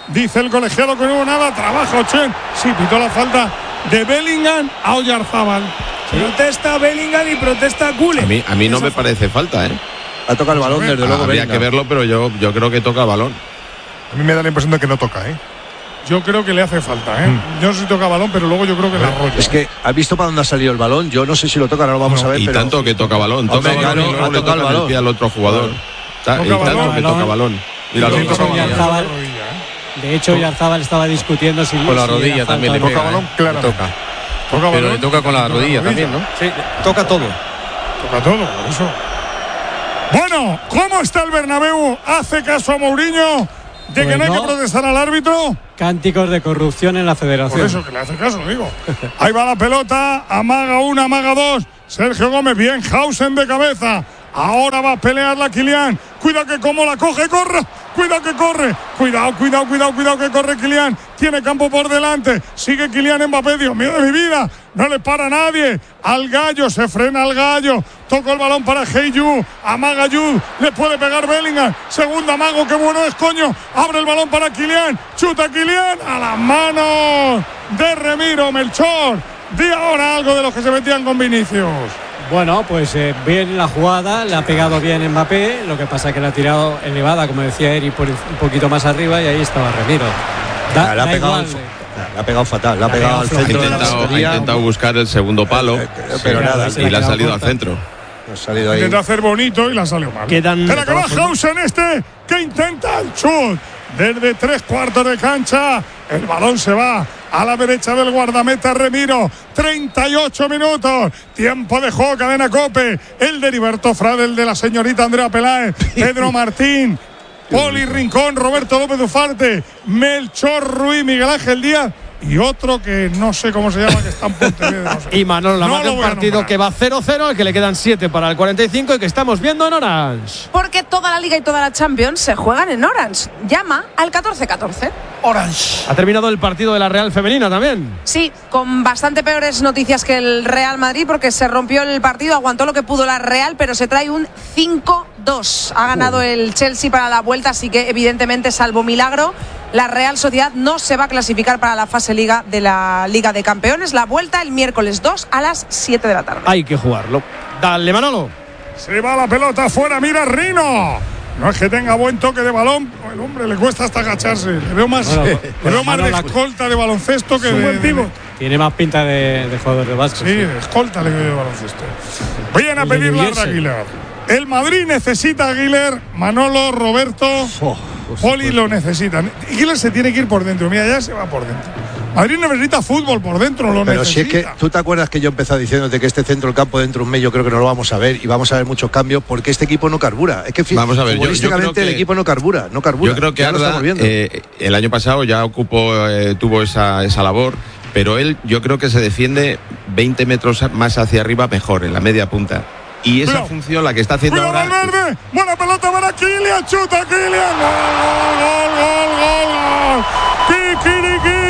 Dice el colegiado que no hubo nada. Trabaja Ochen. Sí, pitó la falta de Bellingham a Oyarzábal. Sí. Protesta Bellingham y protesta Güler. A mí no me parece falta, ¿eh? Ha tocado el balón, desde luego. Habría que verlo, pero yo creo que toca el balón. A mí me da la impresión de que no toca, ¿eh? Yo creo que le hace falta, ¿eh? Yo no sé si toca balón, pero luego yo creo que la arrolla. Es que ¿has visto para dónde ha salido el balón? Yo no sé si lo toca, ahora lo vamos a ver. Y pero... tanto que toca balón. Toca Hombre, balón, claro, y luego ha le tocado el toca el balón. pie al otro jugador. Y tanto que toca balón. Míralo. De hecho, Oyarzábal estaba discutiendo si con la rodilla también le toca pega, balón, claramente. Pero le toca con la rodilla también, ¿no? Sí, toca todo. Toca todo, por eso. Bueno, ¿cómo está el Bernabéu? ¿Hace caso a Mourinho de que no hay que protestar al árbitro? Cánticos de corrupción en la federación. Por eso que le hace caso, digo. Ahí va la pelota, amaga una, amaga dos. Sergio Gómez, bien, Hausen de cabeza. Ahora va a pelear la Kylian. Cuidado que como la coge, corre. Cuidado que corre. Cuidado que corre Kylian. Tiene campo por delante. Sigue Kylian Mbappé. Dios mío de mi vida. No le para nadie. Al gallo, se frena al gallo. Toca el balón para Heyu. Amaga Jude. Le puede pegar Bellingham. Segundo amago, qué bueno es, coño. Abre el balón para Kylian. Chuta Kylian. A las manos de Remiro. Melchor. Di ahora algo de los que se metían con Vinicius. Bueno, pues bien la jugada, le ha pegado bien Mbappé, lo que pasa es que la ha tirado elevada, como decía Eri, por un poquito más arriba y ahí estaba Remiro. Le ha pegado fatal, le ha pegado al centro de la portería. Ha intentado buscar el segundo palo, pero nada, y le ha salido al centro. Ha salido ahí. Intenta hacer bonito y la salió mal. Espera que va Hausen que intenta el chut desde 3/4 de cancha. El balón se va a la derecha del guardameta Remiro. 38 minutos. Tiempo de juego, cadena COPE. El de Heriberto Frade, el de la señorita Andrea Peláez. Pedro Martín. Poli Rincón, Roberto López Ufarte, Melchor Ruiz, Miguel Ángel Díaz y otro que no sé cómo se llama, que está en Pontevedra. No sé. Y Manolo Lamarca, un partido que va 0-0, al que le quedan 7 para el 45 y que estamos viendo en Orange. Porque toda la Liga y toda la Champions se juegan en Orange. Llama al 1414. Orange. Ha terminado el partido de la Real Femenina también. Sí, con bastante peores noticias que el Real Madrid, porque se rompió el partido, aguantó lo que pudo la Real, pero se trae un 5-2. Ha ganado el Chelsea para la vuelta, así que evidentemente, salvo milagro, la Real Sociedad no se va a clasificar para la fase Liga de la Liga de Campeones. La vuelta el miércoles 2 a las 7 de la tarde. Hay que jugarlo. Dale, Manolo. Se va la pelota afuera, mira Rino. No es que tenga buen toque de balón, el hombre le cuesta hasta agacharse. Le veo más, de escolta de baloncesto que de pívot. Tiene más pinta de jugador de básquet. Sí, de escolta le veo de baloncesto. Vayan a pedir la Aguilar. El Madrid necesita a Aguilar, Manolo, Roberto, Poli lo necesitan. Aguilar se tiene que ir por dentro, mira, ya se va por dentro. Madrid necesita fútbol por dentro, lo pero necesita. Si es que tú te acuerdas que yo empecé diciéndote que este centro del campo dentro de un mes yo creo que no lo vamos a ver y vamos a ver muchos cambios porque este equipo no carbura. Es que vamos a ver, futbolísticamente el equipo no carbura. Yo creo que Arda, el año pasado ya tuvo esa labor, pero él yo creo que se defiende 20 metros más hacia arriba mejor, en la media punta. Y esa función la que está haciendo ahora. Valverde, buena pelota para Kylian, chuta Kylian. Gol. Kikiriki.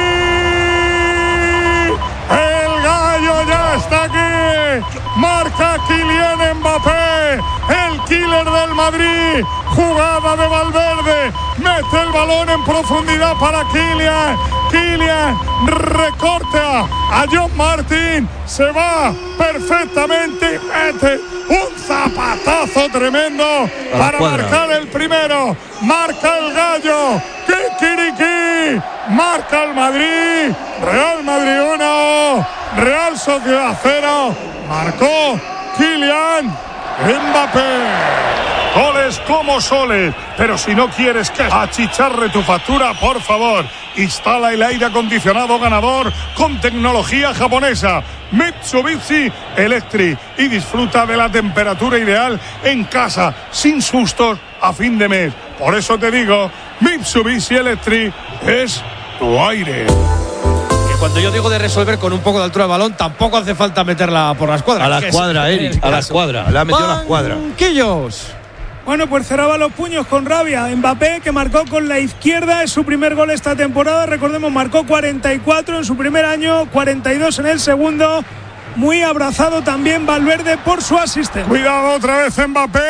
El gallo ya está aquí. Marca Kylian Mbappé, el killer del Madrid. Jugada de Valverde. Mete el balón en profundidad para Kylian. Kylian recorta a John Martin. Se va perfectamente. Mete un zapatazo tremendo para marcar el primero. Marca el gallo. Kikiriki. Marca el Madrid. Real Madrid 1. Real Sociedad 0. Marcó Kylian Mbappé. Goles como soles. Pero si no quieres que achicharre tu factura, por favor, instala el aire acondicionado ganador con tecnología japonesa Mitsubishi Electric y disfruta de la temperatura ideal en casa, sin sustos a fin de mes. Por eso te digo, Mitsubishi Electric es tu aire. Cuando yo digo de resolver con un poco de altura de balón, tampoco hace falta meterla por la escuadra. A la escuadra, Eric, a la escuadra. La ha metido a la escuadra. Banquillos. Bueno, pues cerraba los puños con rabia. Mbappé, que marcó con la izquierda, es su primer gol esta temporada. Recordemos, marcó 44 en su primer año, 42 en el segundo. Muy abrazado también Valverde por su asistencia. Cuidado otra vez Mbappé,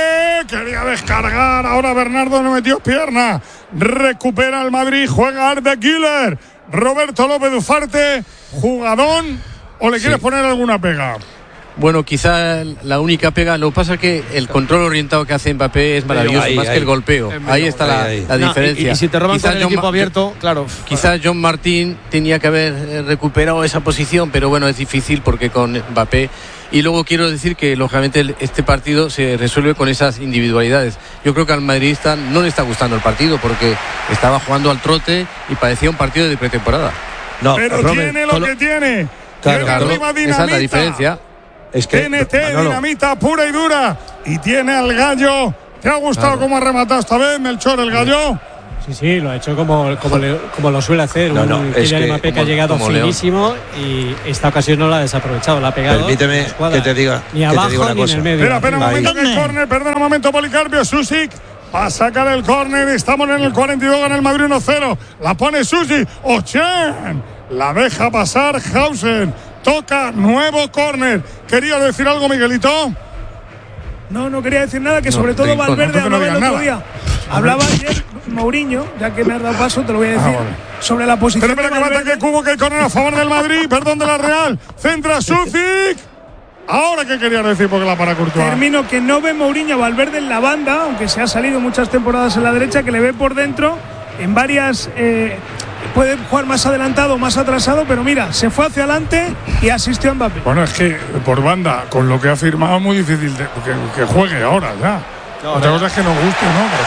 quería descargar. Ahora Bernardo no metió pierna. Recupera el Madrid, juega Arda Güler. Roberto López Ufarte, jugadón, ¿o le quieres poner alguna pega? Bueno, quizá la única pega, lo que pasa es que el control orientado que hace Mbappé es maravilloso, más que el golpeo. Ahí está la diferencia. Y si te roban con el equipo abierto, claro. Quizás John Martín tenía que haber recuperado esa posición, pero bueno, es difícil porque con Mbappé. Y luego quiero decir que lógicamente este partido se resuelve con esas individualidades. Yo creo que al madridista no le está gustando el partido porque estaba jugando al trote y parecía un partido de pretemporada. No, pero Robert, tiene lo que tiene. Claro, esa es la diferencia. Es que TNT, dinamita pura y dura. Y tiene al Gallo. ¿Te ha gustado cómo ha rematado esta vez, Melchor, el Gallo? Sí, lo ha hecho como lo suele hacer. Un Kylian Mbappé que ha llegado finísimo y esta ocasión no la ha desaprovechado. La ha pegado. Permíteme que te diga, ni abajo una ni cosa. en el medio. Espera un momento que el córner. Perdona un momento, Policarpio. Susic va a sacar el córner. Estamos en el 42, gana el Madrid 1-0. La pone Susic. Ochen. La deja pasar Hausen. Toca nuevo córner. ¿Querías decir algo, Miguelito? No quería decir nada, que sobre todo Valverde hablaba el otro día. Hablaba ayer Mourinho, ya que me has dado paso, te lo voy a decir, sobre la posición. Espera que mata que Cubo, que hay córner a favor del Madrid, perdón, de la Real. Centra Susic. Ahora, ¿qué querías decir? Porque la para Courtois. Termino que no ve Mourinho a Valverde en la banda, aunque se ha salido muchas temporadas en la derecha, que le ve por dentro en varias. Puede jugar más adelantado, más atrasado, pero mira, se fue hacia adelante y asistió a Mbappé. Bueno, es que por banda, con lo que ha firmado, muy difícil que juegue ahora ya. Otra cosa es que nos guste,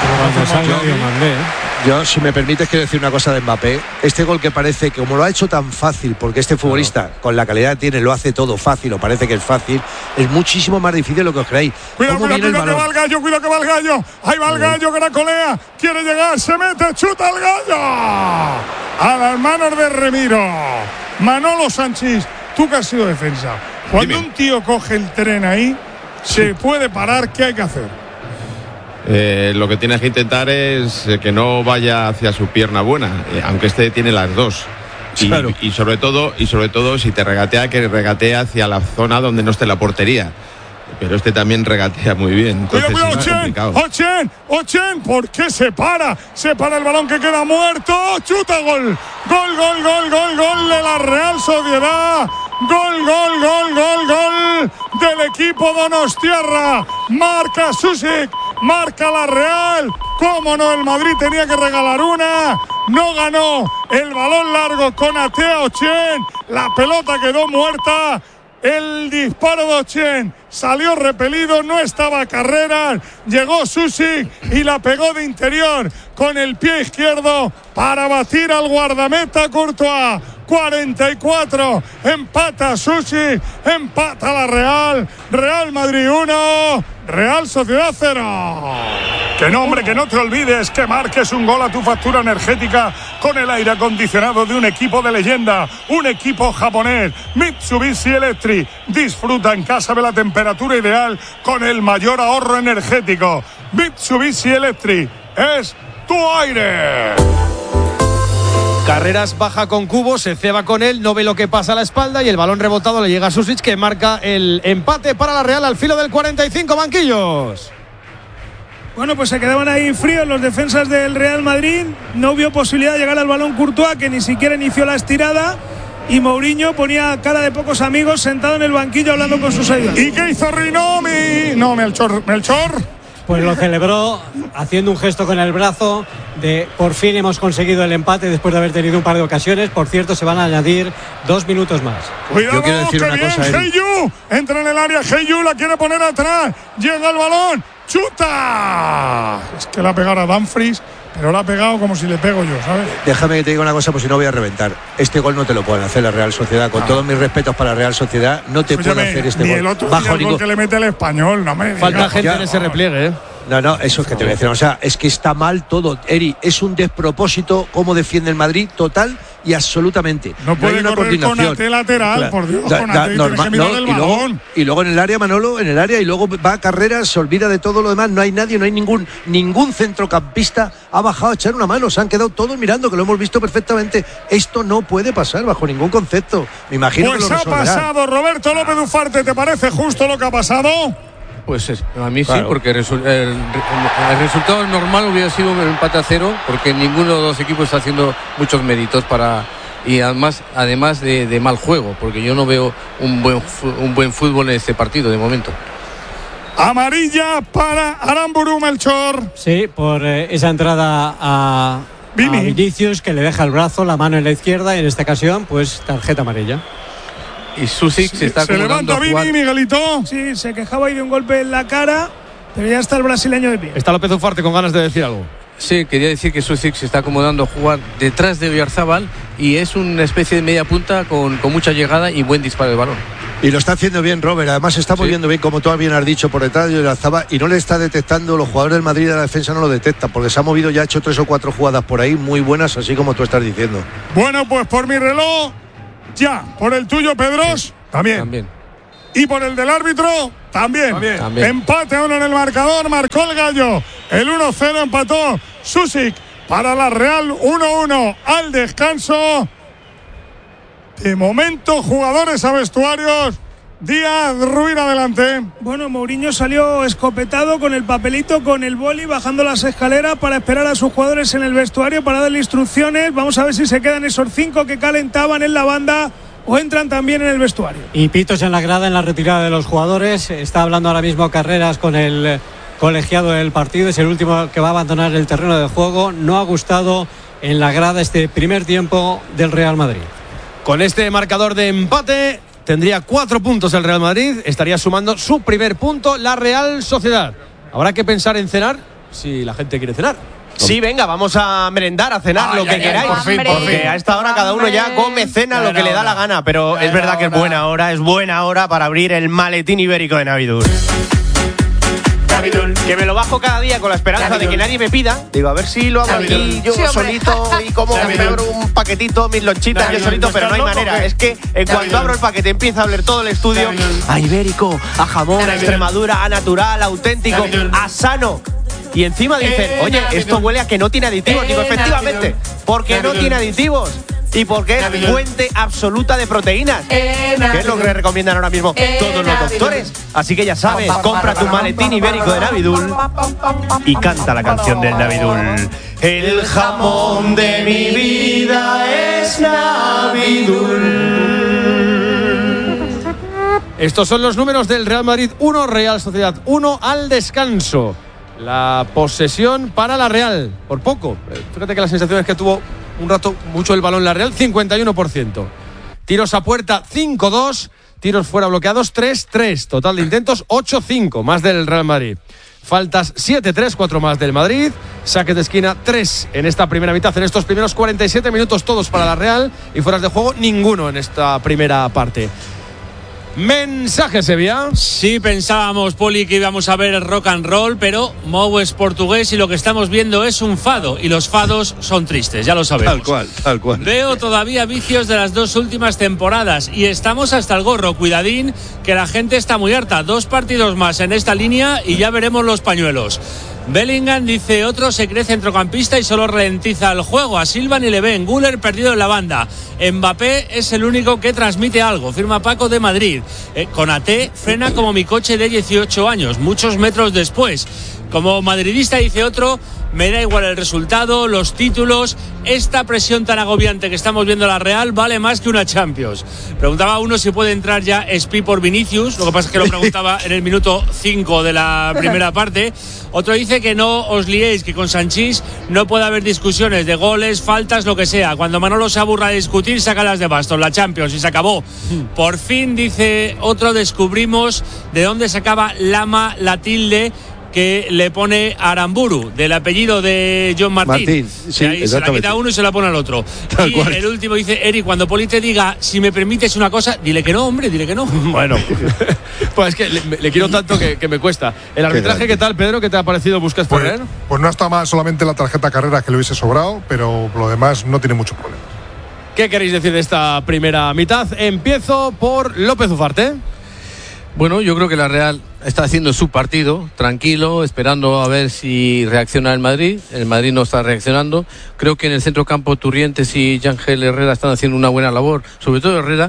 ¿no? Yo, si me permites, quiero decir una cosa de Mbappé. Este gol que parece que, como lo ha hecho tan fácil, porque este futbolista, con la calidad que tiene, lo hace todo fácil, o parece que es fácil, es muchísimo más difícil de lo que os creéis. Cuidado que va el Gallo, cuidado que va el Gallo. Ahí va el Gallo, caracolea, quiere llegar, se mete, chuta el Gallo. A las manos de Remiro. Manolo Sanchís, tú que has sido defensa. Cuando un tío coge el tren ahí, se puede parar, ¿qué hay que hacer? Lo que tienes que intentar es que no vaya hacia su pierna buena, aunque este tiene las dos. Y sobre todo, si te regatea, que regatee hacia la zona donde no esté la portería. Pero este también regatea muy bien. Entonces, cuidado, Ochen, ¿por qué se para? Se para el balón que queda muerto. Chuta, gol de la Real Sociedad. Gol del equipo donostiarra. Marca Susic, marca la Real. Cómo no, el Madrid tenía que regalar una. No ganó el balón largo con Atea Ochen. La pelota quedó muerta. El disparo de Ochen salió repelido, no estaba Carreras, llegó Susic y la pegó de interior con el pie izquierdo para batir al guardameta Courtois. 44, empata Susic, empata la Real Madrid 1, Real Sociedad 0. Que no, hombre, que no te olvides que marques un gol a tu factura energética con el aire acondicionado de un equipo de leyenda, un equipo japonés, Mitsubishi Electric. Disfruta en casa de la temperatura ideal con el mayor ahorro energético. Mitsubishi Electric es tu aire. Carreras baja con Cubo, se ceba con él, no ve lo que pasa a la espalda y el balón rebotado le llega a Susic, que marca el empate para la Real al filo del 45, banquillos. Bueno, pues se quedaban ahí fríos los defensas del Real Madrid. No vio posibilidad de llegar al balón Courtois, que ni siquiera inició la estirada. Y Mourinho ponía cara de pocos amigos sentado en el banquillo hablando con sus ayudantes. ¿Y qué hizo Rinomi? No, Melchor. Pues lo celebró haciendo un gesto con el brazo de por fin hemos conseguido el empate después de haber tenido un par de ocasiones. Por cierto, se van a añadir 2 minutos más. Cuidado, yo quiero decir que una bien, cosa. Heyu entra en el área, Heyu la quiere poner atrás, llega el balón, chuta. Es que la ha pegado a Dumfries, pero la ha pegado como si le pego yo, ¿sabes? Déjame que te diga una cosa, pues si no voy a reventar. Este gol no te lo pueden hacer la Real Sociedad. Con todos mis respetos para la Real Sociedad, no te puede hacer este gol. Ni el otro bajo el gol que le mete el Español, no me falta digas. gente en ese repliegue, ¿eh? No, eso es que te voy a decir. O sea, es que está mal todo. Eri, es un despropósito cómo defiende el Madrid, total y absolutamente. No puede hay una correr con Ate lateral, claro. Por Dios, con Ate normal, no, el balón. Y luego en el área, Manolo, y luego va a Carreras, se olvida de todo lo demás. No hay nadie, no hay ningún centrocampista ha bajado a echar una mano. Se han quedado todos mirando, que lo hemos visto perfectamente. Esto no puede pasar bajo ningún concepto. Me imagino pues que lo resolverá. Ha pasado, Roberto López Ufarte. ¿Te parece justo lo que ha pasado? Pues a mí Claro. sí, porque el resultado normal hubiera sido un empate a 0, porque ninguno de los equipos está haciendo muchos méritos y además de mal juego, porque yo no veo un buen fútbol en este partido de momento. Amarilla para Aramburu, Melchor. Sí, por esa entrada a Vinicius, que le deja el brazo, la mano en la izquierda, y en esta ocasión, pues tarjeta amarilla. Y Susic se está acomodando levanta a jugar. Vini, Miguelito. Sí, se quejaba ahí de un golpe en la cara, pero ya está el brasileño de pie. Está López Ufarte con ganas de decir algo. Sí, quería decir que Susic se está acomodando a jugar detrás de Oyarzabal y es una especie de media punta con mucha llegada y buen disparo de balón. Y lo está haciendo bien Robert, además se está moviendo bien, como tú bien has dicho, por detrás de Oyarzabal, y no le está detectando, los jugadores del Madrid de la defensa no lo detectan, porque se ha movido, ya ha hecho 3 o 4 jugadas por ahí muy buenas, así como tú estás diciendo. Bueno, pues por mi reloj, ya. Por el tuyo, Pedros, también. Y por el del árbitro, también. Empate a 1 en el marcador, marcó el Gallo. El 1-0 empató Susic para la Real, 1-1 al descanso. De momento, jugadores a vestuarios. Díaz, Ruiz, adelante. Bueno, Mourinho salió escopetado con el papelito, con el boli, bajando las escaleras para esperar a sus jugadores en el vestuario para darle instrucciones. Vamos a ver si se quedan esos 5 que calentaban en la banda o entran también en el vestuario. Y pitos en la grada en la retirada de los jugadores. Está hablando ahora mismo Carreras con el colegiado del partido. Es el último que va a abandonar el terreno de juego. No ha gustado en la grada este primer tiempo del Real Madrid. Con este marcador de empate tendría 4 puntos el Real Madrid, estaría sumando su primer punto la Real Sociedad. Habrá que pensar en cenar si la gente quiere cenar. Sí, venga, vamos a merendar, a cenar, lo que queráis. Por fin. Porque a esta hora cada uno ya come, cena, lo que le da la gana. Pero es verdad que es buena hora para abrir el maletín ibérico de Navidul. Que me lo bajo cada día con la esperanza de que nadie me pida. Digo, a ver si lo hago aquí yo solito y como me abro un paquetito, mis lonchitas yo solito, pero no hay manera. Es que en cuanto abro el paquete empieza a hablar todo el estudio a ibérico, a jamón, a Extremadura, a natural, a auténtico, a sano. Y encima dicen, oye, esto huele a que no tiene aditivos. Digo, efectivamente, porque no tiene aditivos. Y porque es fuente absoluta de proteínas, que es lo que le recomiendan ahora mismo todos los doctores. Así que ya sabes, compra tu maletín ibérico de Navidul y canta la canción del Navidul. El jamón de mi vida es Navidul. Estos son los números del Real Madrid 1, Real Sociedad 1 al descanso. La posesión para la Real, por poco. Fíjate que la sensación es que tuvo un rato mucho el balón la Real, 51%. Tiros a puerta, 5-2. Tiros fuera bloqueados, 3-3. Total de intentos, 8-5, más del Real Madrid. Faltas, 7-3, 4 más del Madrid. Saques de esquina, 3 en esta primera mitad. En estos primeros 47 minutos, todos para la Real. Y fueras de juego, ninguno en esta primera parte. Mensaje, Sevilla. Sí, pensábamos, Poli, que íbamos a ver el rock and roll, pero Mou es portugués y lo que estamos viendo es un fado. Y los fados son tristes, ya lo sabemos. Tal cual. Veo todavía vicios de las 2 últimas temporadas y estamos hasta el gorro. Cuidadín, que la gente está muy harta. 2 partidos más en esta línea y ya veremos los pañuelos. Bellingham dice, otro se cree centrocampista y solo ralentiza el juego. A Silva ni le ven. Güler perdido en la banda. Mbappé es el único que transmite algo. Firma Paco de Madrid. Konaté frena como mi coche de 18 años. Muchos metros después. Como madridista, dice otro, me da igual el resultado, los títulos, esta presión tan agobiante que estamos viendo en la Real vale más que una Champions. Preguntaba uno si puede entrar ya Espi por Vinicius, lo que pasa es que lo preguntaba en el minuto 5 de la primera parte. Otro dice que no os liéis, que con Sanchís no puede haber discusiones de goles, faltas, lo que sea. Cuando Manolo se aburra de discutir, sácalas de bastos, la Champions, y se acabó. Por fin, dice otro, descubrimos de dónde sacaba Lama la tilde que le pone Aramburu, del apellido de John Martín. Sí, ahí se la quita uno y se la pone al otro. Tal y cual. El último dice, Eri, cuando Poli te diga, si me permites una cosa, dile que no, hombre, dile que no. Bueno, pues es que le quiero tanto que me cuesta. El arbitraje, ¿qué tal, Pedro? ¿Qué te ha parecido? ¿Buscas poner? Pues no está mal, solamente la tarjeta Carrera que le hubiese sobrado, pero lo demás no tiene mucho problema. ¿Qué queréis decir de esta primera mitad? Empiezo por López Ufarte. Bueno, yo creo que la Real está haciendo su partido, tranquilo, esperando a ver si reacciona el Madrid. El Madrid no está reaccionando. Creo que en el centro campo Turrientes y Yángel Herrera están haciendo una buena labor, sobre todo Herrera,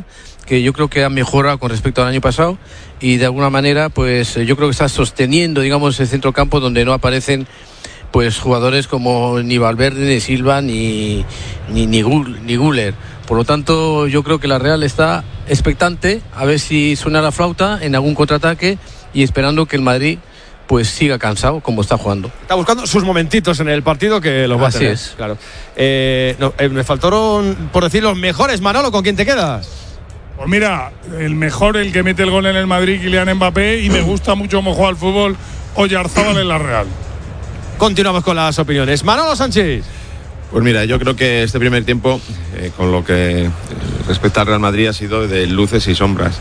que yo creo que ha mejorado con respecto al año pasado y de alguna manera pues yo creo que está sosteniendo, digamos, el centrocampo donde no aparecen pues jugadores como ni Valverde, ni Silva, ni Güler. Por lo tanto, yo creo que la Real está expectante a ver si suena la flauta en algún contraataque y esperando que el Madrid pues siga cansado como está jugando. Está buscando sus momentitos en el partido que los va a tener. Así es. Claro. Me faltaron, por decir, los mejores. Manolo, ¿con quién te quedas? Pues mira, el mejor, el que mete el gol en el Madrid, Kylian Mbappé, y me gusta mucho cómo juega al fútbol Oyarzábal en la Real. Continuamos con las opiniones. Manolo Sánchez. Pues mira, yo creo que este primer tiempo, con lo que respecta al Real Madrid, ha sido de luces y sombras.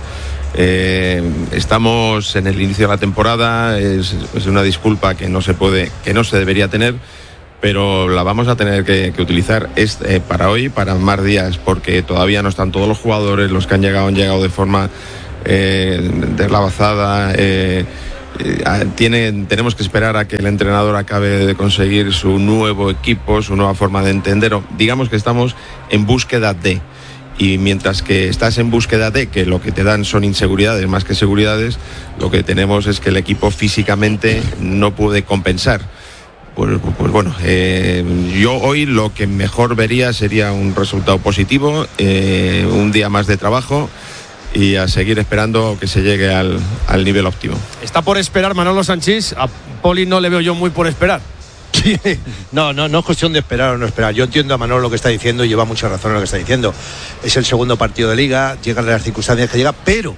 Estamos en el inicio de la temporada, es una disculpa que no se debería tener, pero la vamos a tener que utilizar para hoy, para más días, porque todavía no están todos los jugadores, los que han llegado de forma deslavazada. Tenemos que esperar a que el entrenador acabe de conseguir su nuevo equipo, su nueva forma de entender. Digamos que estamos en búsqueda de. Y mientras que estás en búsqueda de, que lo que te dan son inseguridades más que seguridades, lo que tenemos es que el equipo físicamente no puede compensar. Pues bueno, yo hoy lo que mejor vería sería un resultado positivo, un día más de trabajo y a seguir esperando que se llegue al nivel óptimo. Está por esperar Manolo Sánchez. A Poli no le veo yo muy por esperar. No es cuestión de esperar o no esperar. Yo entiendo a Manolo lo que está diciendo y lleva mucha razón en lo que está diciendo. Es el segundo partido de Liga, llegan las circunstancias que llega, pero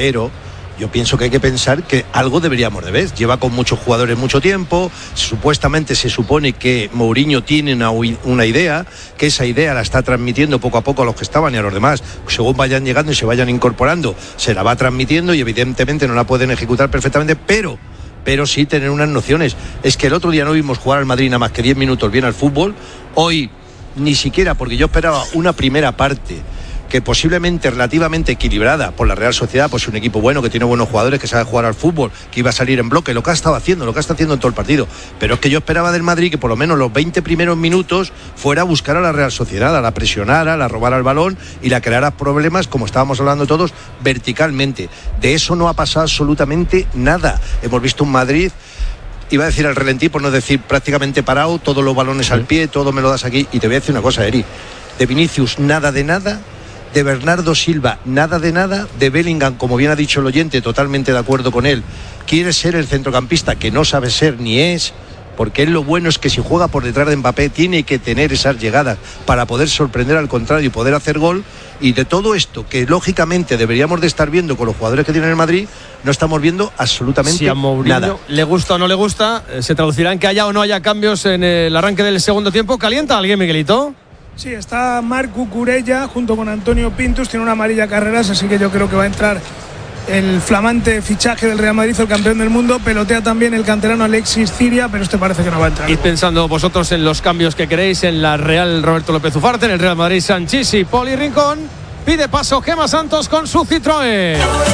yo pienso que hay que pensar que algo deberíamos de ver. Lleva con muchos jugadores mucho tiempo, supuestamente se supone que Mourinho tiene una idea, que esa idea la está transmitiendo poco a poco a los que estaban y a los demás, según vayan llegando y se vayan incorporando, se la va transmitiendo y evidentemente no la pueden ejecutar perfectamente, pero sí tener unas nociones. Es que el otro día no vimos jugar al Madrid nada más que 10 minutos bien al fútbol, hoy ni siquiera, porque yo esperaba una primera parte que posiblemente relativamente equilibrada por la Real Sociedad, pues un equipo bueno, que tiene buenos jugadores, que sabe jugar al fútbol, que iba a salir en bloque, lo que ha estado haciendo, lo que está haciendo en todo el partido. Pero es que yo esperaba del Madrid que por lo menos los 20 primeros minutos fuera a buscar a la Real Sociedad, a la presionara, a la robara el balón y la creara problemas, como estábamos hablando todos, verticalmente. De eso no ha pasado absolutamente nada. Hemos visto un Madrid, iba a decir al relentí, por no decir prácticamente parado, todos los balones al pie, todo me lo das aquí. Y te voy a decir una cosa, Eri, de Vinicius nada de nada, de Bernardo Silva nada de nada, de Bellingham, como bien ha dicho el oyente, totalmente de acuerdo con él, quiere ser el centrocampista que no sabe ser ni es, porque él lo bueno es que si juega por detrás de Mbappé tiene que tener esas llegadas para poder sorprender al contrario y poder hacer gol. Y de todo esto que lógicamente deberíamos de estar viendo con los jugadores que tiene el Madrid, no estamos viendo absolutamente si a Mourinho nada. Le gusta o no le gusta, se traducirá en que haya o no haya cambios en el arranque del segundo tiempo. ¿Calienta alguien, Miguelito? Sí, está Marc Cucurella junto con Antonio Pintus, tiene una amarilla Carreras, así que yo creo que va a entrar el flamante fichaje del Real Madrid, el campeón del mundo. Pelotea también el canterano Alexis Ciria, pero este parece que no va a entrar. Id pensando vosotros en los cambios que queréis en la Real Roberto López Ufarte, en el Real Madrid Sanchís y Poli Rincón. Pide paso Gemma Santos con su Citroën.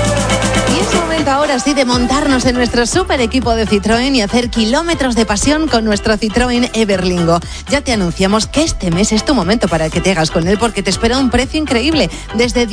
Y es momento ahora sí de montarnos en nuestro super equipo de Citroën y hacer kilómetros de pasión con nuestro Citroën Everlingo. Ya te anunciamos que este mes es tu momento para que te hagas con él, porque te espera un precio increíble, desde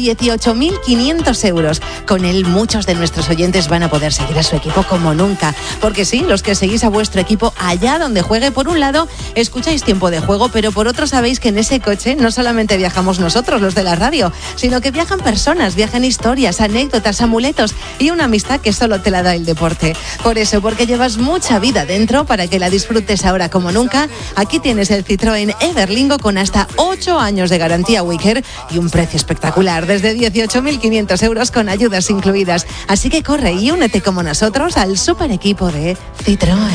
18.500 euros. Con él muchos de nuestros oyentes van a poder seguir a su equipo como nunca. Porque sí, los que seguís a vuestro equipo allá donde juegue, por un lado escucháis Tiempo de Juego, pero por otro sabéis que en ese coche no solamente viajamos nosotros, los de la radio, sino que viajan personas, viajan historias, anécdotas, amuletos y una amistad que solo te la da el deporte. Por eso, porque llevas mucha vida dentro, para que la disfrutes ahora como nunca, aquí tienes el Citroën Everlingo con hasta 8 años de garantía Wicker y un precio espectacular, desde 18.500 euros con ayudas incluidas. Así que corre y únete como nosotros al super equipo de Citroën.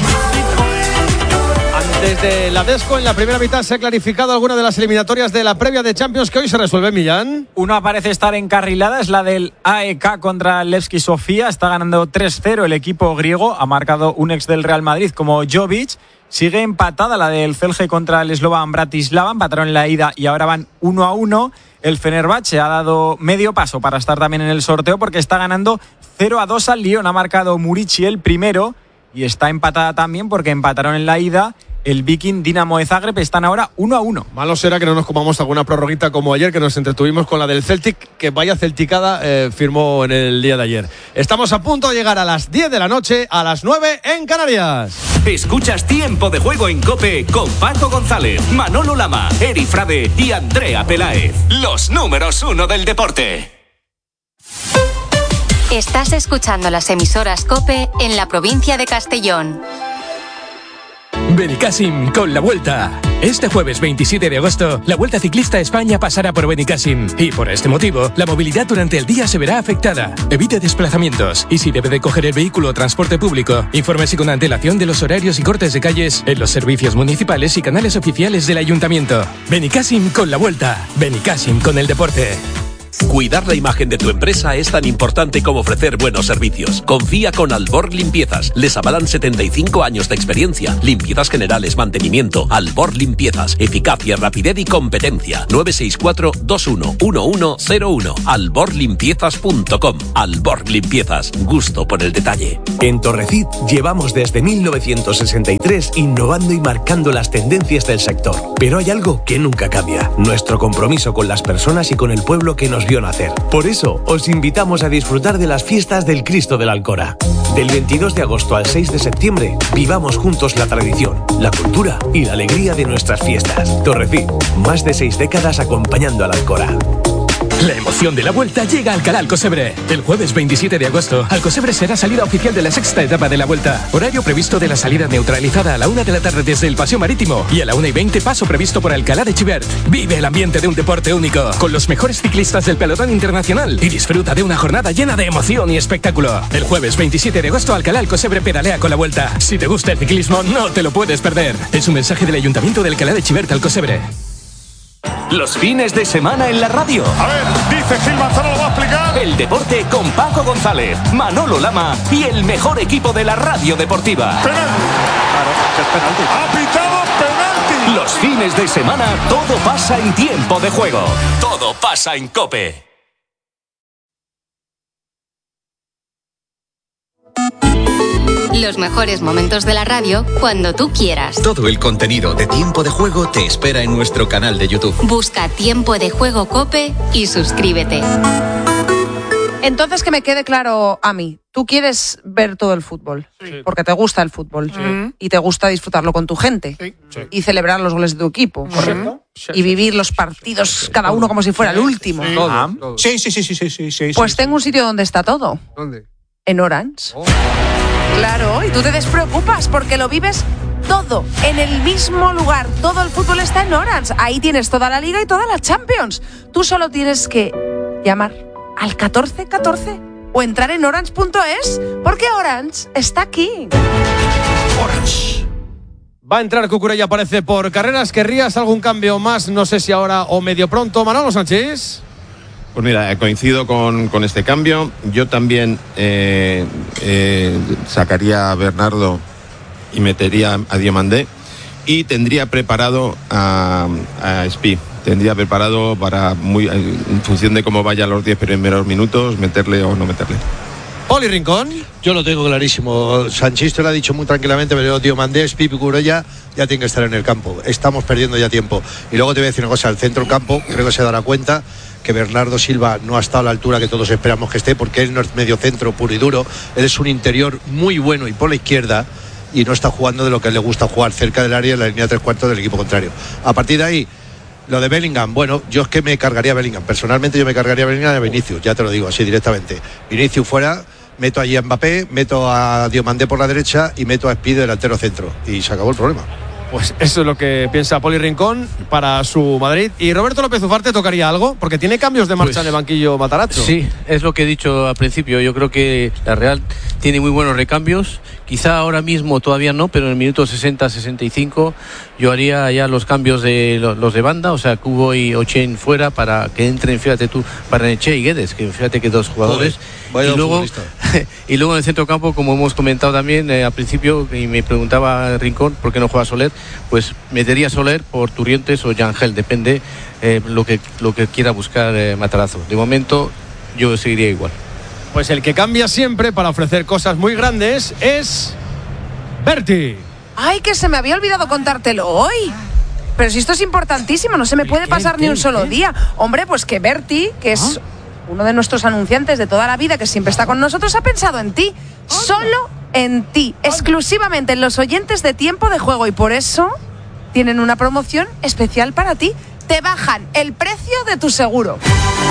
Desde la Desco, en la primera mitad se ha clarificado alguna de las eliminatorias de la previa de Champions que hoy se resuelve, Millán. Una parece estar encarrilada, es la del AEK contra Levski Sofía. Está ganando 3-0 el equipo griego. Ha marcado un ex del Real Madrid como Jovic. Sigue empatada la del Celje contra el Slovan Bratislava. Empataron en la ida y ahora van 1-1. El Fenerbahce ha dado medio paso para estar también en el sorteo, porque está ganando 0-2 al Lyon. Ha marcado Murici el primero. Y está empatada también porque empataron en la ida el Viking Dinamo de Zagreb. Están ahora 1-1. Malo será que no nos comamos alguna prorroguita como ayer, que nos entretuvimos con la del Celtic, que vaya celticada firmó en el día de ayer. Estamos a punto de llegar a las 10 de la noche, a las 9 en Canarias. Escuchas Tiempo de Juego en COPE con Paco González, Manolo Lama, Eri Frade y Andrea Peláez. Los números 1 del deporte. Estás escuchando las emisoras COPE en la provincia de Castellón. Benicàssim con la Vuelta. Este jueves 27 de agosto, la Vuelta Ciclista a España pasará por Benicàssim y por este motivo, la movilidad durante el día se verá afectada. Evite desplazamientos y si debe de coger el vehículo o transporte público, infórmese con antelación de los horarios y cortes de calles en los servicios municipales y canales oficiales del Ayuntamiento. Benicàssim con la Vuelta. Benicàssim con el deporte. Cuidar la imagen de tu empresa es tan importante como ofrecer buenos servicios. Confía con Albor Limpiezas. Les avalan 75 años de experiencia. Limpiezas generales, mantenimiento. Albor Limpiezas. Eficacia, rapidez y competencia. 964-211101. alborlimpiezas.com. Albor Limpiezas. Gusto por el detalle. En Torrecid llevamos desde 1963 innovando y marcando las tendencias del sector. Pero hay algo que nunca cambia. Nuestro compromiso con las personas y con el pueblo que nos vio nacer. Por eso, os invitamos a disfrutar de las fiestas del Cristo de la Alcora. Del 22 de agosto al 6 de septiembre, vivamos juntos la tradición, la cultura y la alegría de nuestras fiestas. Torrecid, más de 6 décadas acompañando a la Alcora. La emoción de la Vuelta llega a Alcalá Alcocebre. El jueves 27 de agosto, Alcocebre será salida oficial de la sexta etapa de la Vuelta. Horario previsto de la salida neutralizada a la 1 de la tarde desde el Paseo Marítimo y a la 1:20 paso previsto por Alcalá de Xivert. Vive el ambiente de un deporte único con los mejores ciclistas del pelotón internacional y disfruta de una jornada llena de emoción y espectáculo. El jueves 27 de agosto, Alcalá Alcocebre pedalea con la Vuelta. Si te gusta el ciclismo, no te lo puedes perder. Es un mensaje del Ayuntamiento de Alcalá de Xivert, Alcocebre. Los fines de semana en la radio. A ver, dice Gil Manzano, lo va a explicar. El deporte con Paco González, Manolo Lama y el mejor equipo de la radio deportiva. Penalti. Claro, es penalti. Ha pitado penalti. Los fines de semana todo pasa en Tiempo de Juego. Todo pasa en COPE. Los mejores momentos de la radio cuando tú quieras. Todo el contenido de Tiempo de Juego te espera en nuestro canal de YouTube. Busca Tiempo de Juego COPE y suscríbete. Entonces, que me quede claro a mí, tú quieres ver todo el fútbol, porque te gusta el fútbol y te gusta disfrutarlo con tu gente y celebrar los goles de tu equipo, ¿correcto? Y vivir los partidos cada uno como si fuera el último. Sí. Pues tengo un sitio donde está todo. ¿Dónde? En Orange. Claro, y tú te despreocupas porque lo vives todo en el mismo lugar. Todo el fútbol está en Orange. Ahí tienes toda la Liga y toda la Champions. Tú solo tienes que llamar al 1414 o entrar en orange.es porque Orange está aquí. Orange. Va a entrar Cucurella, aparece por carreras. ¿Querrías algún cambio más? No sé si ahora o medio pronto. Manolo Sánchez. Pues mira, coincido con este cambio. Yo también sacaría a Bernardo y metería a Diomandé y tendría preparado a Spi. Tendría preparado para, en función de cómo vayan los 10 primeros minutos, meterle o no meterle. Oli Rincón. Yo lo tengo clarísimo. Sanchís te lo ha dicho muy tranquilamente, pero Diomandé, Spi, Cucurella ya tienen que estar en el campo. Estamos perdiendo ya tiempo. Y luego te voy a decir una cosa, el centro del campo creo que se dará cuenta que Bernardo Silva no ha estado a la altura que todos esperamos que esté, porque él no es medio centro puro y duro, él es un interior muy bueno y por la izquierda, y no está jugando de lo que le gusta jugar, cerca del área en la línea 3/4 del equipo contrario. A partir de ahí, lo de Bellingham, bueno, yo es que me cargaría a Bellingham, personalmente yo me cargaría a Bellingham y a Vinicius, ya te lo digo así directamente. Vinicius fuera, meto allí a Mbappé, meto a Diomandé por la derecha y meto a Spi de delantero centro, y se acabó el problema. Pues eso es lo que piensa Poli Rincón para su Madrid. ¿Y Roberto López Ufarte tocaría algo? Porque tiene cambios de marcha en el banquillo Matarazzo. Sí, es lo que he dicho al principio. Yo creo que la Real tiene muy buenos recambios. Quizá ahora mismo todavía no, pero en el minuto 60-65 yo haría ya los cambios de los de banda, o sea, Kubo y Ochen fuera para que entren, fíjate tú, Barrenechea y Guedes, que fíjate que dos jugadores. Joder, y luego en el centro campo, como hemos comentado también al principio, y me preguntaba Rincón por qué no juega Soler, pues metería Soler por Turrientes o Yangel, depende lo que quiera buscar Matarazzo. De momento yo seguiría igual. Pues el que cambia siempre para ofrecer cosas muy grandes es Berti. Ay, que se me había olvidado contártelo hoy. Pero si esto es importantísimo, no se me puede pasar ni un solo día. Hombre, pues que Berti, que es uno de nuestros anunciantes de toda la vida, que siempre está con nosotros, ha pensado en ti. Solo en ti. Exclusivamente en los oyentes de Tiempo de Juego. Y por eso tienen una promoción especial para ti. Te bajan el precio de tu seguro.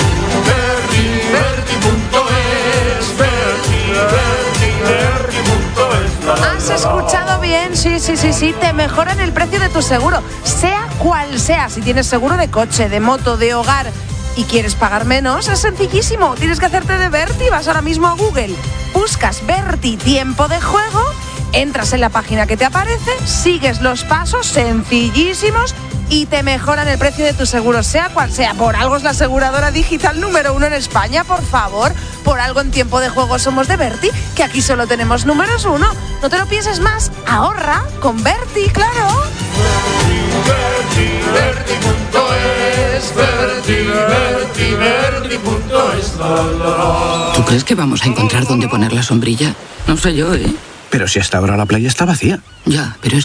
¿Has escuchado bien? Sí. Te mejoran el precio de tu seguro, sea cual sea. Si tienes seguro de coche, de moto, de hogar y quieres pagar menos, es sencillísimo. Tienes que hacerte de Berti. Vas ahora mismo a Google, buscas Berti Tiempo de Juego, entras en la página que te aparece, sigues los pasos sencillísimos y te mejoran el precio de tu seguro, sea cual sea. Por algo es la aseguradora digital número 1 en España, por favor. Por algo en Tiempo de Juego somos de Berti, que aquí solo tenemos números 1. No te lo pienses más, ahorra con Berti, claro. ¿Tú crees que vamos a encontrar dónde poner la sombrilla? No sé yo, ¿eh? Pero si hasta ahora la playa está vacía. Ya, pero es